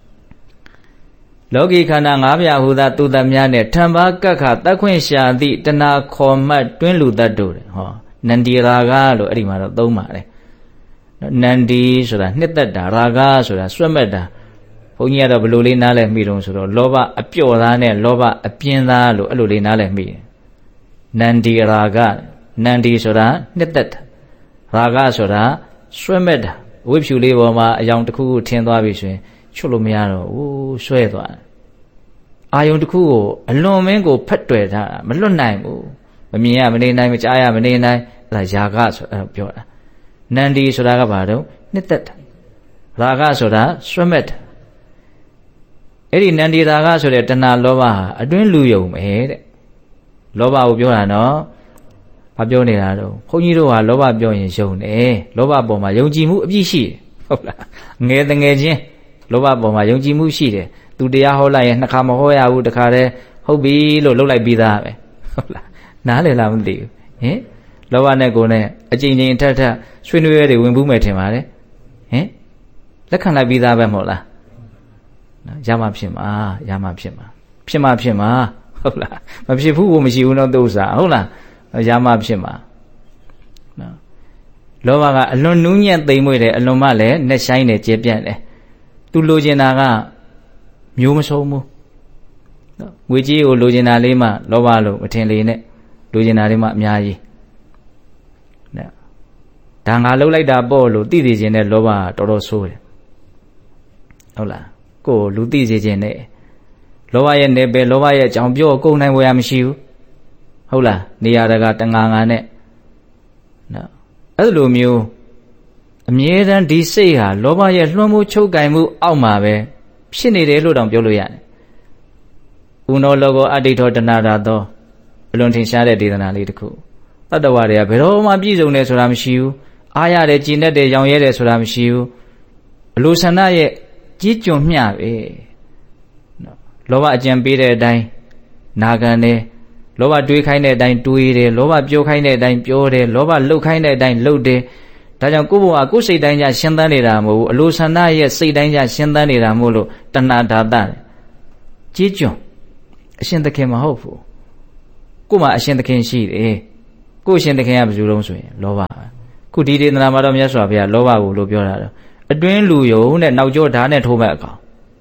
လောကီခန္ဓာ၅ပြားဟူသာသူတများနဲ့ထံပါကက္ခတက်ခွင့်ရှာသည့်တဏခေါ်မှတ်တွင်းလူတတ်တို့ဟောနန္ဒီရာဂလို့အဲ့ဒီမှာတော့သုံးပါတယ်နန္ဒီဆိုတာနှစ်သက်တာရာဂဆိုတာစွက်မဲ့တာဘုန်းကြီးကတော့ဘယ်လိုလေးနားလည်မိတုံးဆိုတော့လောဘအပျော့သားနဲ့လောဘအပြင်းသားလို့အဲ့လိုလေးနားလည်မိတယ်နန္ဒီရာဂနန္ဒီဆိုတာနှစ်သက်တာရာဂဆိုတာဆွဲမဲ့တာဝိဖြူလေးပေါ်မှာအယောင်တစ်ခုခုထင်းသွားပြီဆိုရင်ချွတ်လို့မရတော့ဘူးဆွဲသွားတယ်အာယုံတစ်ခုကိုအလွန်မင်းကိုဖက်တွယ်ထားတာမလွတ်နိုင်ဘူးမမြင်ရမနေနိုင်မကြားရမနေနိုင်အဲ့ဒါယာဂဆိုအဲ့ပြောတာနန္ဒီဆိုတာကဘာတော့နှစ်သက်တာရာဂဆိုတာဆွဲမဲ့တာအဲ့ဒီနန္ဒီရာဂဆိုတဲ့တဏှာလောဘဟာအတွင်းလူယုံပဲတဲ့လောဘကိုပြောတာနော်ဘာပြောနေတာတော့ဘုန်းကြီးတို့ဟာလောဘပြောရင်ယုံတယ်လောဘပေါ်မှာယုံကြည်မှုအပြည့်ရှိတယ်ဟုတ်လားငယ်တငယ်ချင်းလောဘပေါ်မှာယုံကြည်မှုရှိတယ်သူတရားဟောလိုက်ရင်နှစ်ခါမဟောရဘူးတစ်ခါတည်းဟုတ်ပြီလို့လုပ်လိုက်ပြီးသားပဲဟုတ်လားနားလည်လားမသိဘူးဟင်လောဘနဲ့ကိုယ်နဲ့အကြိမ်ကြိမ်ထပ်ဆွေးနွေးရတွေဝင်ဘူးမယ်ထင်ပါတယ်ဟင်လက်ခံလိုက်ပြီးသားပဲမဟုတ်လားနော်ရမှဖြစ်မှာဖြစ်မှာဟုတ်လားမဖြစ်ဘူးကိုမရှိဘူးတော့သူ့ဥစ္စာဟုတ်လားရမှဖြစ်မှာနော်လောဘကအလွန်နူးညံ့သိမ်မွေ့တယ်အလွန်မှလည်းနဲ့ဆိုင်တယ်ကျေပြန့်တယ်သူလိုချင်တာကမျိုးမဆုံးဘူးနော်ငွေကြီးကိုလိုချင်တာလေးမှလောဘလို့မထင်လေနဲ့လိုချင်တာလေးမှအများကြီးနော်ဒါငါလှုပ်လိုက်တာပေါ့လို့သိသိခြင်းနဲ့လောဘကတော်တော်ဆိုးတယ်ဟုတ်လားကိုယ်လူသိစေခြင်းနဲ့လောဘရဲ့နယ်ပယ်လောဘရဲ့အကြောင်းပြောကုန်နိုင်ဝယ်ရမရှိဘူးဟုတ်လားနေရာတကာတငါနဲ့နော်အဲ့လိုမျိုးအမြဲတမ်းဒီစိတ်ဟာလောဘရဲ့လွှမ်းမိုးချုပ်ကင်မှုအောက်မှာပဲဖြစ်နေတယ်လို့တောင်ပြောလို့ရတယ်ဥနောလောကောအဋ္ဌိထောတဏှာသောအလွန်ထင်ရှားတဲ့ဒေသနာလေးတစ်ခုတတ္တဝါတွေကဘယ်တော့မှပြည့်စုံတယ်ဆိုတာမရှိဘူးအားရတယ်ကြည်နဲ့တယ်ရောင်ရဲတယ်ဆိုတာမရှိဘူးအလိုဆန္ဒရဲ့ကြီးကျွံမျှပဲနော်လောဘအကြံပေးတဲ့အတိုင်းနာခံတယ်လောဘတွေးခိုင်းတဲ့အတိုင်းတွေးတယ်လောဘပြောခိုင်းတဲ့အတိုင်းပြောတယ်လောဘလှုပ်ခိုင်းတဲ့အတိုင်းလှုပ်တယ်ဒါကြောင့်ကိုယ့်ဘဝကိုယ်စိတ်တိုင်းကြရှင်းသန်းနေတာမဟုတ်ဘူးအလိုဆန္ဒရဲ့စိတ်တိုင်းကြရှင်းသန်းနေတာမို့လို့တဏှာဓာတကြီးကျွံအရှင်သခင်မဟုတ်ဘူးကိုယ်မှာအရှင်သခင်ရှိတယ်ကိုယ်အရှင်သခင်ကဘယ်သူလုံးဆိုရင်လောဘခုဒီဒေသနာမှာတော့မြတ်စွာဘုရားလောဘကိုလို့ပြောတာတော့အတွင်းလူယုံနဲ့နောက်ကျောဓာတ်နဲ့ထိုးမဲ့အကောင်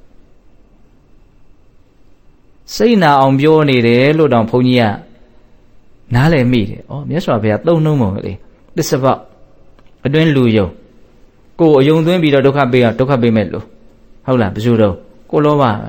စိတ်နာအောင်ပြောနေတယ်လို့တောင်ဘုန်းကြီးကနားလည်မိတယ်။ဩမြတ်စွာဘုရားသုံးနှုံးပုံလေသစ္စာပေါက်အတွင်းလူယုံကိုယ်အယုံသွင်းပြီးတော့ဒုက္ခပေးမဲ့လို့ဟုတ်လားဘယ်သူတော့ကိုလောဘဘုန်း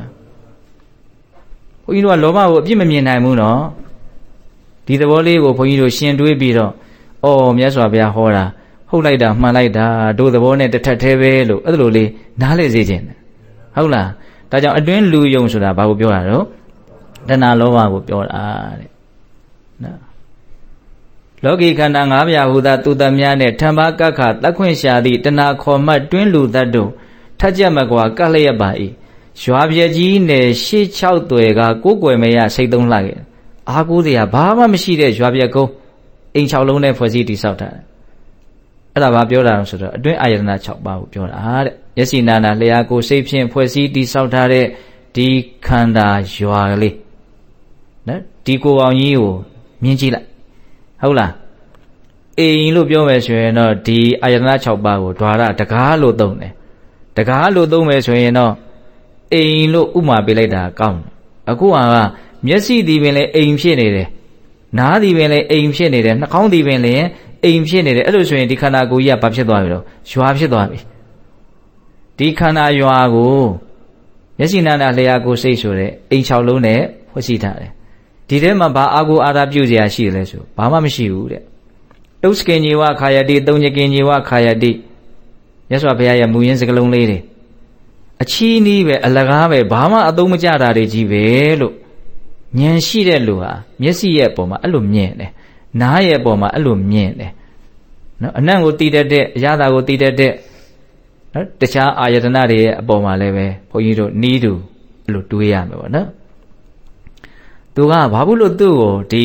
ကြီးတို့ကလောဘကိုအပြစ်မမြင်နိုင်ဘူးနော်ဒီသဘောလေးကိုဘုန်းကြီးတို့ရှင်တွေးပြီးတော့ဩမြတ်စွာဘုရားဟောတာဟုတ်လိုက်တာမှန်လိုက်တာတို့သဘောနဲ့တစ်ထက်သေးပဲလို့အဲ့လိုလေးနားလည်စေခြင်းဟုတ်လားဒါကြောင့်အတွင်းလူယုံဆိုတာဘာကိုပြောတာတော့တဏှာလောဘကိုပြောတာတဲ့နော်လောကီခန္ဓာ၅ပြားဟူသာသူတများနဲ့ထံပါကက္ခတက်ခွင့်ရှာသည့်တဏှာခေါ်မှတ်တွင်းလူတတ်တို့ထက်ကြမကွာကလျက်ပါ၏ရွာပြကြီးနယ်ရှေး6သွယ်ကကိုယ်ွယ်မရစိတ်သုံးလှခဲ့အားကိုးစရာဘာမှမရှိတဲ့ရွာပြကုန်းအိမ်6လုံးနဲ့ဖွဲ့စည်းတည်ဆောက်ထားတယ်အဲ့ဒါဘာပြောတာလဲဆိုတော့အတွင်းအာယတနာ6ပါးကိုပြောတာတဲ့မျက်စိနာနာလျှာကိုယ်စိတ်ဖြင့်ဖွဲ့စည်းတည်ဆောက်ထားတဲ့ဒီခန္ဓာရွာကလေးနော်ဒီကိုယ်အောင်ကြီးကိုမြင်ကြည့်လိုက်ဟုတ်လားအိမ်လို့ပြောမယ်ဆိုရင်တော့ဒီအာယတနာ6ပါးကိုဓာရတကားလို့သုံးတယ်တကားလို့သုံးမယ်ဆိုရင်တော့အိမ်လို့ဥမာပေးလိုက်တာကောင်းတယ်အခုကမျက်စိဒီပင်လည်းအိမ်ဖြစ်နေတယ်နားဒီပင်လည်းအိမ်ဖြစ်နေတယ်နှာခေါင်းဒီပင်လည်းအိမ်ဖြစ်နေတယ်အဲ့လိုဆိုရင်ဒီခန္ဓာကိုယ်ကြီးကဘာဖြစ်သွားပြီတော့ရွာဖြစ်သွားပြီဒီခန္ဓာရွာကိုမျက်စိနာနာလျှာကိုယ်စိတ်ဆိုတဲ့အိမ်6လုံးနဲ့ဖွဲ့စည်းထားတယ်ဒီထဲမှာဘာအာကိုအာရပြုစရာရှိတယ်လဲဆိုဘာမှမရှိဘူးတဲ့တုတ်စကင်ညီဝခာယတိသုံးညကင်ညီဝခာယတိမြတ်စွာဘုရားရဲ့မူရင်းစကားလုံးလေးတွေအချီးနီးပဲအလကားပဲဘာမှအသုံးမကျတာတွေကြီးပဲလို့ဉာဏ်ရှိတဲ့လူဟာမျက်စိရဲ့အပေါ်မှာအဲ့လိုမြင်တယ်နားရဲ့အပေါ်မှာအဲ့လိုမြင်တယ်နော်အနံ့ကိုတည်တတ်တဲ့အရာသာကိုတည်တတ်တဲ့နော်တခြားအာယတနာတွေရဲ့အပေါ်မှာလည်းပဲဘုန်းကြီးတို့နီးတူအဲ့လိုတွေးရမယ်ပေါ့နော်သူကဘာဘူးလို့သူ့ကိုဒီ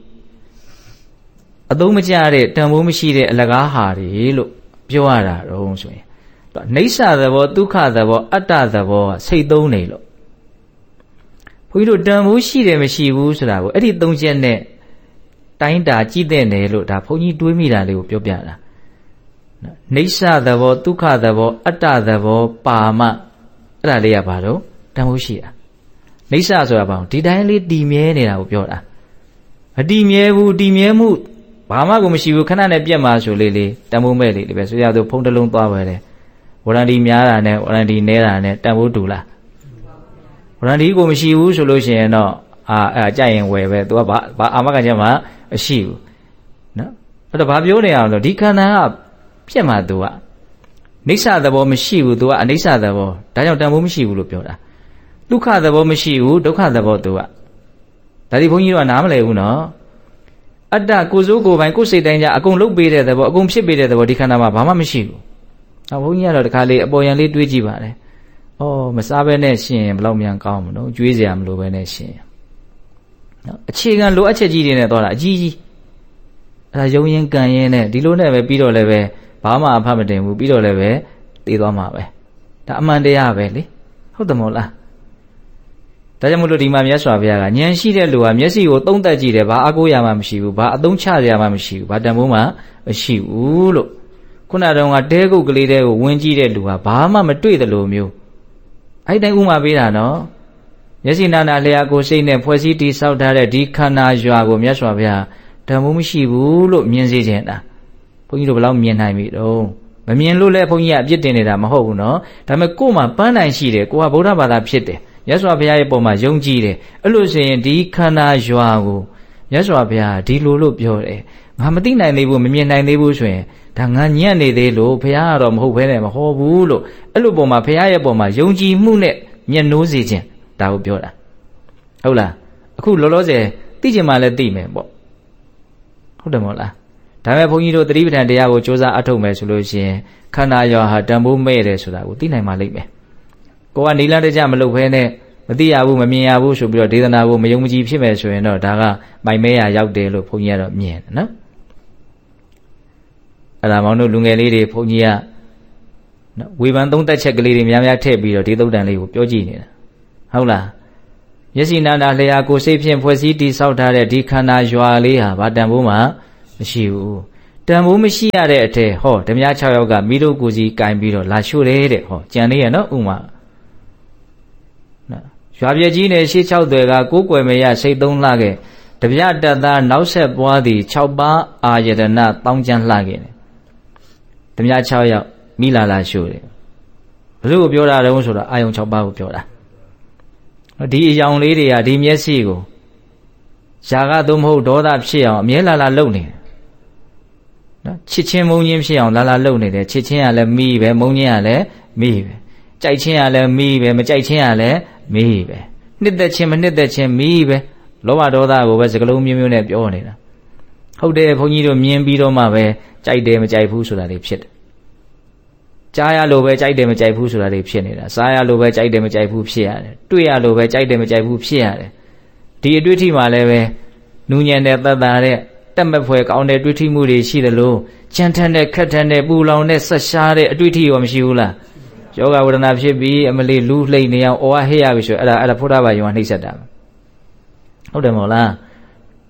အသုံးမကျတဲ့တန်ဖိုးမရှိတဲ့အလကားဟာတွေလို့ပြောရတာတော့ဆိုရင်နိစ္စသဘောဒုက္ခသဘောအတ္တသဘောစိတ်သုံးနေလို့ဘုန်းကြီးတို့တန်ဖိုးရှိတယ်မရှိဘူးဆိုတာကိုအဲ့ဒီသုံးချက်နဲ့တိုင်းတာကြည့်တဲ့နယ်လို့ဒါဘုန်းကြီးတွေးမိတာလေးကိုပြောပြတာနိစ္စသဘောဒုက္ခသဘောအတ္တသဘောပါမအဲ့ဒါလေးကဘာလို့တန်ဖိုးရှိတာနိစ္စဆိုတာဘာလို့ဒီတိုင်းလေးတည်မြဲနေတာကိုပြောတာအတည်မြဲဘူးတည်မြဲမှုဘာမှကိုမရှိဘူးခဏနဲ့ပြတ်မှာဆိုလေးတန်ဖိုးမဲ့လေးပဲဆိုရတော့ဖုံးတစ်လုံးသွားပဲတယ်ဝရန်ဒီများတာနဲ့ဝရန်ဒီနဲတာနဲ့တန်ဖိုးတူလားဝရန်ဒီကိုမရှိဘူးဆိုလို့ရှိရင်တော့အဲ့ကြိုက်ရင်ဝယ်ပဲသူကဘာအာမခံချက်မှမရှိဘူးနော်အဲ့တော့ဘာပြောနေအောင်လို့ဒီခန္ဓာကပြက်မှာသူကနိစ္စသဘောမရှိဘူးသူကအနိစ္စသဘောဒါကြောင့်တန်ဖိုးမရှိဘူးလို့ပြောတာဒုက္ခသဘောမရှိဘူးဒုက္ခသဘောသူကဒါဒီဘုန်းကြီးတို့ကနားမလည်ဘူးနော်အတ္တကိုယ်စိုးကိုယ်ပိုင်ကိုယ်စိတ်တိုင်းကြအကုန်လုတ်ပေးတဲ့သဘောအကုန်ဖြစ်ပေးတဲ့သဘောဒီခန္ဓာမှာဘာမှမရှိဘူးဘုန်းကြီးကတော့တခါလေအပေါ်ယံလေးတွေးကြည့်ပါလေဩမစားဘဲနဲ့ရှင်ရင်ဘယ်လောက်မြန်ကောင်းမလို့ကျွေးစရာမလိုဘဲနဲ့ရှင်နော်အခြေခံလိုအပ်ချက်ကြီးတွေနဲ့သွားတာအကြီးကြီးအဲ့ဒါယုံရင်ကံရင်နဲ့ဒီလိုနဲ့ပဲပြီးတော့လည်းပဲဘာမှအဖတ်မတင်ဘူးပြီးတော့လည်းပဲသိသွားမှာပဲဒါအမှန်တရားပဲလေဟုတ်တယ်မို့လားဒါကြောင့်မို့လို့ဒီမှာမြတ်စွာဘုရားကဉာဏ်ရှိတဲ့လူဟာမျက်စိကိုသုံးသပ်ကြည့်တယ်ဘာအကိုရမှမရှိဘူးဘာအသုံးချရမှမရှိဘူးဘာတန်ဖိုးမှမရှိဘူးလို့ခုနတုန်းကတဲကုတ်ကလေးတဲကိုဝင်ကြည့်တဲ့လူဟာဘာမှမတွေ့တယ်လို့မျိုးအဲ့တိုင်းဥမာပေးတာနော်မျက်စိနာနာလျှာကိုစိတ်နဲ့ဖွဲ့စည်းတည်ဆောက်ထားတဲ့ဒီခန္ဓာရွာကိုမြတ်စွာဘုရားတန်ဖိုးမရှိဘူးလို့မြင်စေခြင်းတာဘုန်းကြီးတို့ဘယ်လောက်မြင်နိုင်ပြီတော့မမြင်လို့လဲဘုန်းကြီးကအပြစ်တင်နေတာမဟုတ်ဘူးနော်ဒါပေမဲ့ကိုယ်မှာပန်းနိုင်ရှိတယ်ကိုကဗုဒ္ဓဘာသာဖြစ်တယ်မြတ်စွာဘုရားရဲ့ပုံမှာယုံကြည်တယ်အဲ့လိုဆိုရင်ဒီခန္ဓာရွာကိုမြတ်စွာဘုရားဒီလိုလို့ပြောတယ်ငါမသိနိုင်သေးဘူးမမြင်နိုင်သေးဘူးဆိုရင်ဒါငါညံ့နေသေးလို့ဘုရားကတော့မဟုတ်ဘဲနဲ့မဟောဘူးလို့အဲ့လိုပုံမှာဘုရားရဲ့ပုံမှာယုံကြည်မှုနဲ့မျက်နှိုးစေခြင်းဒါကိုပြောတာဟုတ်လားအခုလောလောဆယ်သိချင်မှလည်းသိမယ်ပေါ့ဟုတ်တယ်မို့လားဒါပေမဲ့ဘုန်းကြီးတို့သတိပဋ္ဌာန်တရားကိုစ조사အထုတ်မယ်ဆိုလို့ရှိရင်ခန္ဓာရောဟာတန်ဖိုးမဲ့တယ်ဆိုတာကိုသိနိုင်မှလိမ့်မယ်ကိုကနိလန်းတကြမလုပ်ဘဲနဲ့မသိရဘူးမမြင်ရဘူးဆိုပြီးတော့ဒေသနာကိုမယုံမကြည်ဖြစ်မယ်ဆိုရင်တော့ဒါကမိုင်မဲရရောက်တယ်လို့ဘုန်းကြီးကတော့မြင်တယ်နော်အဲ့ဒါမောင်တို့လူငယ်လေးတွေဘုန်းကြီးကနော်ဝေဖန်သုံးသက်ချက်ကလေးတွေများများထည့်ပြီးတော့ဒီသုတ်တန်လေးကိုပြောကြည့်နေတာဟုတ်လားမျက်စိနာနာလျှာကိုယ်စိတ်ဖြင့်ဖွဲ့စည်းတည်ဆောက်ထားတဲ့ဒီခန္ဓာရွာလေးဟာဘာတန်ဖိုးမှမရှိဘူးတန်ဖိုးမရှိရတဲ့အထက်ဟောဓမြ6ယောက်ကမိတို့ကိုစီကင်ပြီးတော့လာရှို့တယ်တဲ့ဟောကြံနေရနော်ဥမာနော်ရွာပြကြီးနဲ့ရှေး6သွဲကကိုးကွယ်မရစိတ်သုံးလှခဲ့တပြတက်သားနောက်ဆက်ပွားသည်6ပါးအာယတနာတောင်းကျမ်းလှခဲ့တယ်ဓမြ6ယောက်မိလာရှို့တယ်ဘယ်လိုပြောတာတုံးဆိုတော့အာယုံ6ပါးကိုပြောတာဒီအယောင်လေးတွေကဒီမျက်စိကိုຢာကသို့မဟုတ်ဒေါသဖြစ်အောင်အမြဲလာလှုပ်နေတယ်နော်ချစ်ချင်းမုန်းချင်းဖြစ်အောင်လာလှုပ်နေတယ်ချစ်ချင်းကလည်းမိပဲမုန်းချင်းကလည်းမိပဲကြိုက်ချင်းကလည်းမိပဲမကြိုက်ချင်းကလည်းမိပဲနှစ်သက်ချင်းမနှစ်သက်ချင်းမိပဲလောဘဒေါသကိုပဲစကလုံးမျိုးမျိုးနဲ့ပြောနေတာဟုတ်တယ်ဘုန်းကြီးတို့မြင်ပြီးတော့မှပဲကြိုက်တယ်မကြိုက်ဘူးဆိုတာတွေဖြစ်တယ်ကြားရလို့ပဲကြိုက်တယ်မကြိုက်ဘူးဆိုတာတွေဖြစ်နေတာစားရလို့ပဲကြိုက်တယ်မကြိုက်ဘူးဖြစ်ရတယ်တွေ့ရလို့ပဲကြိုက်တယ်မကြိုက်ဘူးဖြစ်ရတယ်ဒီအတွေ့အထိမှလည်းပဲနူးညံတဲ့တတ်တာတဲ့တက်မဖွယ်ကောင်းတဲ့တွေ့ထိမှုတွေရှိတယ်လို့ကြမ်းထမ်းတဲ့ခက်ထမ်းတဲ့ပူလောင်တဲ့ဆက်ရှားတဲ့အတွေ့အထိရောမရှိဘူးလားယောဂဝေဒနာဖြစ်ပြီးအမလေးလူလှိမ့်နေအောင်ဩဝဟေ့ရပြီဆိုအဲ့ဒါဖုဒ္ဓဘာယုံနှိမ့်ဆက်တာဟုတ်တယ်မို့လား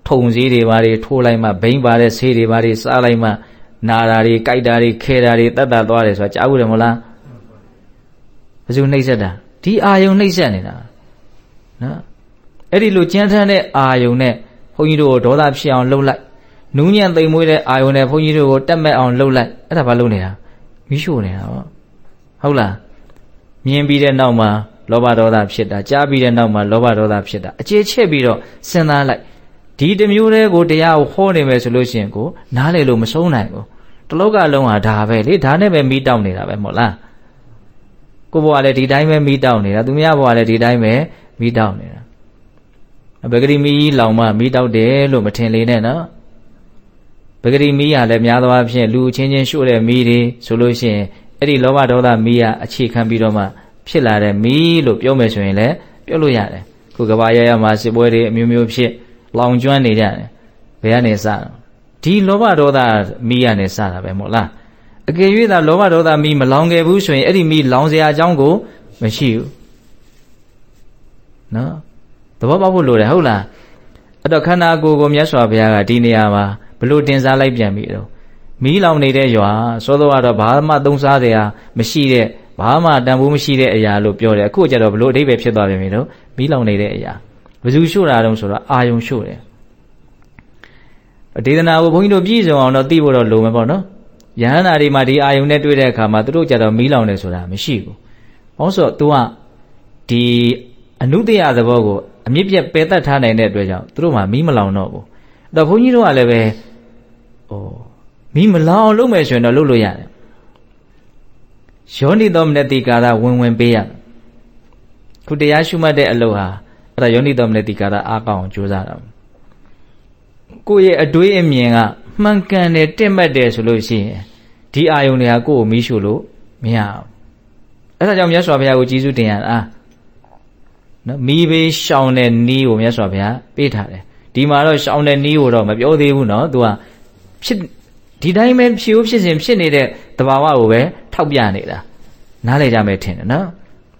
ထုံစည်းတွေပါတွေထိုးလိုက်မှဘိန်းပါတဲ့ဆေးတွေပါတွေစားလိုက်မှနာတာတွေကြိုက်တာတွေခဲတာတွေတတ်တာသွားတယ်ဆိုတာကြားဘူးတယ်မဟုတ်လားဘယ်သူနှိမ့်ဆက်တာဒီအာယုံနှိမ့်ဆက်နေတာနော်အဲ့ဒီလိုကြမ်းထမ်းတဲ့အာယုံနဲ့ဘုန်းကြီးတို့ကိုဒေါသဖြစ်အောင်လှုပ်လိုက်နူးညံ့သိမ်မွေးတဲ့အာယုံနဲ့ဘုန်းကြီးတို့ကိုတက်မဲ့အောင်လှုပ်လိုက်အဲ့ဒါဘာလုပ်နေတာမီးရှို့နေတာပေါ့ဟုတ်လားမြင်ပြီးတဲ့နောက်မှာလောဘဒေါသဖြစ်တာကြားပြီးတဲ့နောက်မှာလောဘဒေါသဖြစ်တာအခြေချက်ပြီးတော့စဉ်းစားလိုက်ဒီတစ်မျိုးတည်းကိုတရားကိုဟောနေမယ်ဆိုလို့ရှိရင်ကိုနားလေလို့မဆုံးနိုင်ဘူးတလောကလုံးဟာဒါပဲလေဒါနဲ့ပဲမီးတောက်နေတာပဲမဟုတ်လားကိုဘွားလည်းဒီတိုင်းပဲမီးတောက်နေတာသူများဘွားလည်းဒီတိုင်းပဲမီးတောက်နေတာပဂရိမီးလောင်မှမီးတောက်တယ်လို့မထင်လေနဲ့နော်ပဂရိမီးဟာလည်းများသောအားဖြင့်လူချင်းချင်းရှို့တဲ့မီးတွေဆိုလို့ရှိရင်အဲ့ဒီလောဘဒေါသမီးကအခြေခံပြီးတော့မှဖြစ်လာတဲ့မီးလို့ပြောမယ်ဆိုရင်လည်းပြောလို့ရတယ်ခုကဘာရရမှာစစ်ပွဲတွေအမျိုးမျိုးဖြစ်လောင်ကျွမ်းနေကြတယ်ဘယ်ကနေစဒီလောဘဒေါသမီးကနေစတာပဲမဟုတ်လားအကယ်၍သာလောဘဒေါသမီးမလောင်ခဲ့ဘူးဆိုရင်အဲ့ဒီမီးလောင်စရာအကြောင်းကိုမရှိဘူးနော်သဘောပေါက်ဖို့လိုတယ်ဟုတ်လားအဲ့တော့ခန္ဓာကိုယ်ကိုမြတ်စွာဘုရားကဒီနေရာမှာဘလို့တင်စားလိုက်ပြန်ပြီတော့မီးလောင်နေတဲ့ရွာစောစောကတော့ဘာမှသုံးစားစရာမရှိတဲ့ဘာမှတန်ဖိုးမရှိတဲ့အရာလို့ပြောတယ်အခုကျတော့ဘလို့အဓိပ္ပာယ်ဖြစ်သွားပြန်ပြီတော့မီးလောင်နေတဲ့အရာဘယ်သူရှို့တာတုံးဆိုတော့အာယုံရှို့တယ်ဒေသနာကိုဘုန်းကြီးတို့ပြည့်စုံအောင်တော့သိဖို့တော့လိုမယ်ပေါ့နော်ယဟန္တာတွေမှာဒီအာယုံနဲ့တွေ့တဲ့အခါမှာသူတို့ကြတော့မီးလောင်တယ်ဆိုတာမရှိဘူး။ဘာလို့ဆိုတော့ तू ကဒီအနုတ္တယသဘောကိုအမြင့်ပြတ်ပယ်တတ်ထားနိုင်တဲ့အတွက်ကြောင့်သူတို့မှမီးမလောင်တော့ဘူး။အဲ့တော့ဘုန်းကြီးတို့ကလည်းပဲမီးမလောင်လုပ်မယ်ဆိုရင်တော့လုပ်လို့ရတယ်။ယောနိသောမနတိကာရဝင်ပေးရ။ခုတရားရှုမှတ်တဲ့အလုပ်ဟာအဲ့ဒါယောနိသောမနတိကာရအားကောင်းအောင်ကြိုးစားတာ။ကိုယ့်ရဲ့အတွေးအမြင်ကမှန်ကန်တယ်တင့်မှတ်တယ်ဆိုလို့ရှိရင်ဒီအာယုန်တွေကကိုယ့်ကိုမီးရှို့လို့မရဘူးအဲ့ဒါကြောင့်မြတ်စွာဘုရားကိုကျေးဇူးတင်ရတာနော်မီးဘေးရှောင်တဲ့နီးကိုမြတ်စွာဘုရားပေးထားတယ်ဒီမှာတော့ရှောင်တဲ့နီးကိုတော့မပြောသေးဘူးနော်သူကဖြစ်ဒီတိုင်းပဲဖြစ်စဉ်ဖြစ်နေတဲ့သဘာဝကိုပဲထောက်ပြနေတာနားလည်ကြမယ်ထင်တယ်နော်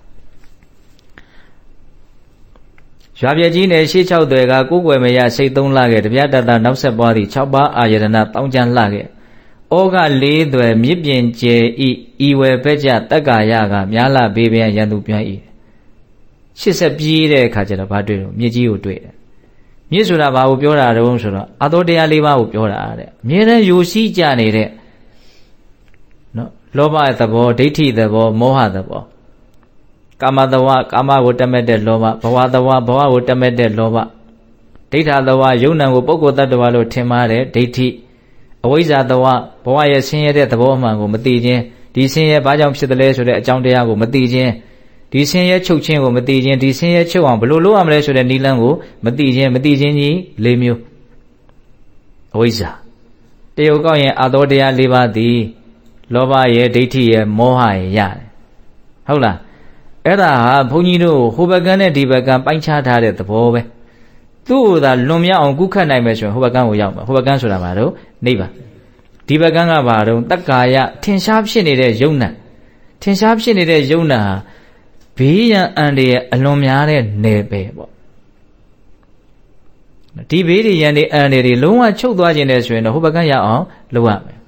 ရွာပြကြီးနယ်ရှေး6သွဲကကိုးကွယ်မရစိတ်3လခဲ့တပြားတတနောက်ဆက်ပွားသည့်6ပါးအာယတနာတောင်းချမ်းလှခဲ့ဩဃ4သွဲမြစ်ပြင်ကျဲဤဝယ်ဘက်ကြတက္ကာယကများလဘေးပြန်ရန်သူပြန်ဤ80ပြေးတဲ့အခါကျတော့ဘာတွေ့တော့မြစ်ကြီးကိုတွေ့တယ်မြစ်ဆိုတာဘာကိုပြောတာတုံးဆိုတော့အသောတရား၄ပါးကိုပြောတာတဲ့အမြဲတမ်းယိုစီးကြနေတဲ့နော်လောဘသဘောဒိဋ္ဌိသဘောမောဟသဘောကာမတဝကာမကိုတက်မဲ့တဲ့လောဘဘဝတဝဘဝကိုတက်မဲ့တဲ့လောဘဒိဋ္ဌတဝယုံနံကိုပုဂ္ဂိုလ်တ attva လို့ထင်မှားတဲ့ဒိဋ္ဌိအဝိဇ္ဇာတဝဘဝရဲ့ဆင်းရဲတဲ့သဘောမှန်ကိုမသိခြင်းဒီဆင်းရဲဘာကြောင့်ဖြစ်တယ်လဲဆိုတဲ့အကြောင်းတရားကိုမသိခြင်းဒီဆင်းရဲချုပ်ခြင်းကိုမသိခြင်းဒီဆင်းရဲချုပ်အောင်ဘယ်လိုလုပ်ရမလဲဆိုတဲ့နိလန်းကိုမသိခြင်းကြီး၄မျိုးအဝိဇ္ဇာတရုတ်ကောက်ရင်အသောတရား၄ပါးသည်လောဘရဲ့ဒိဋ္ဌိရဲ့မောဟရဲ့ရတယ်ဟုတ်လားအဲ့ဒါဟာဘုန်းကြီးတို့ဟိုဘက်ကန်းနဲ့ဒီဘက်ကန်းပိုင်းခြားထားတဲ့သဘောပဲသူ့ကိုသာလွန်မြောက်အောင်ကုခတ်နိုင်မယ်ဆိုရင်ဟိုဘက်ကန်းကိုရောက်မှာဟိုဘက်ကန်းဆိုတာဘာလို့နိဗ္ဗာန်ဒီဘက်ကန်းကဘာတော့တက္ကာယထင်ရှားဖြစ်နေတဲ့ယုံနာထင်ရှားဖြစ်နေတဲ့ယုံနာဟာဘေးရန်အန္တရာယ်အလွန်များတဲ့နယ်ပယ်ပေါ့ဒီဘေးရန်တွေအန္တရာယ်တွေလုံးဝချုပ်သွားခြင်းနဲ့ဆိုရင်တော့ဟိုဘက်ကန်းရအောင်လုပ်ရမယ်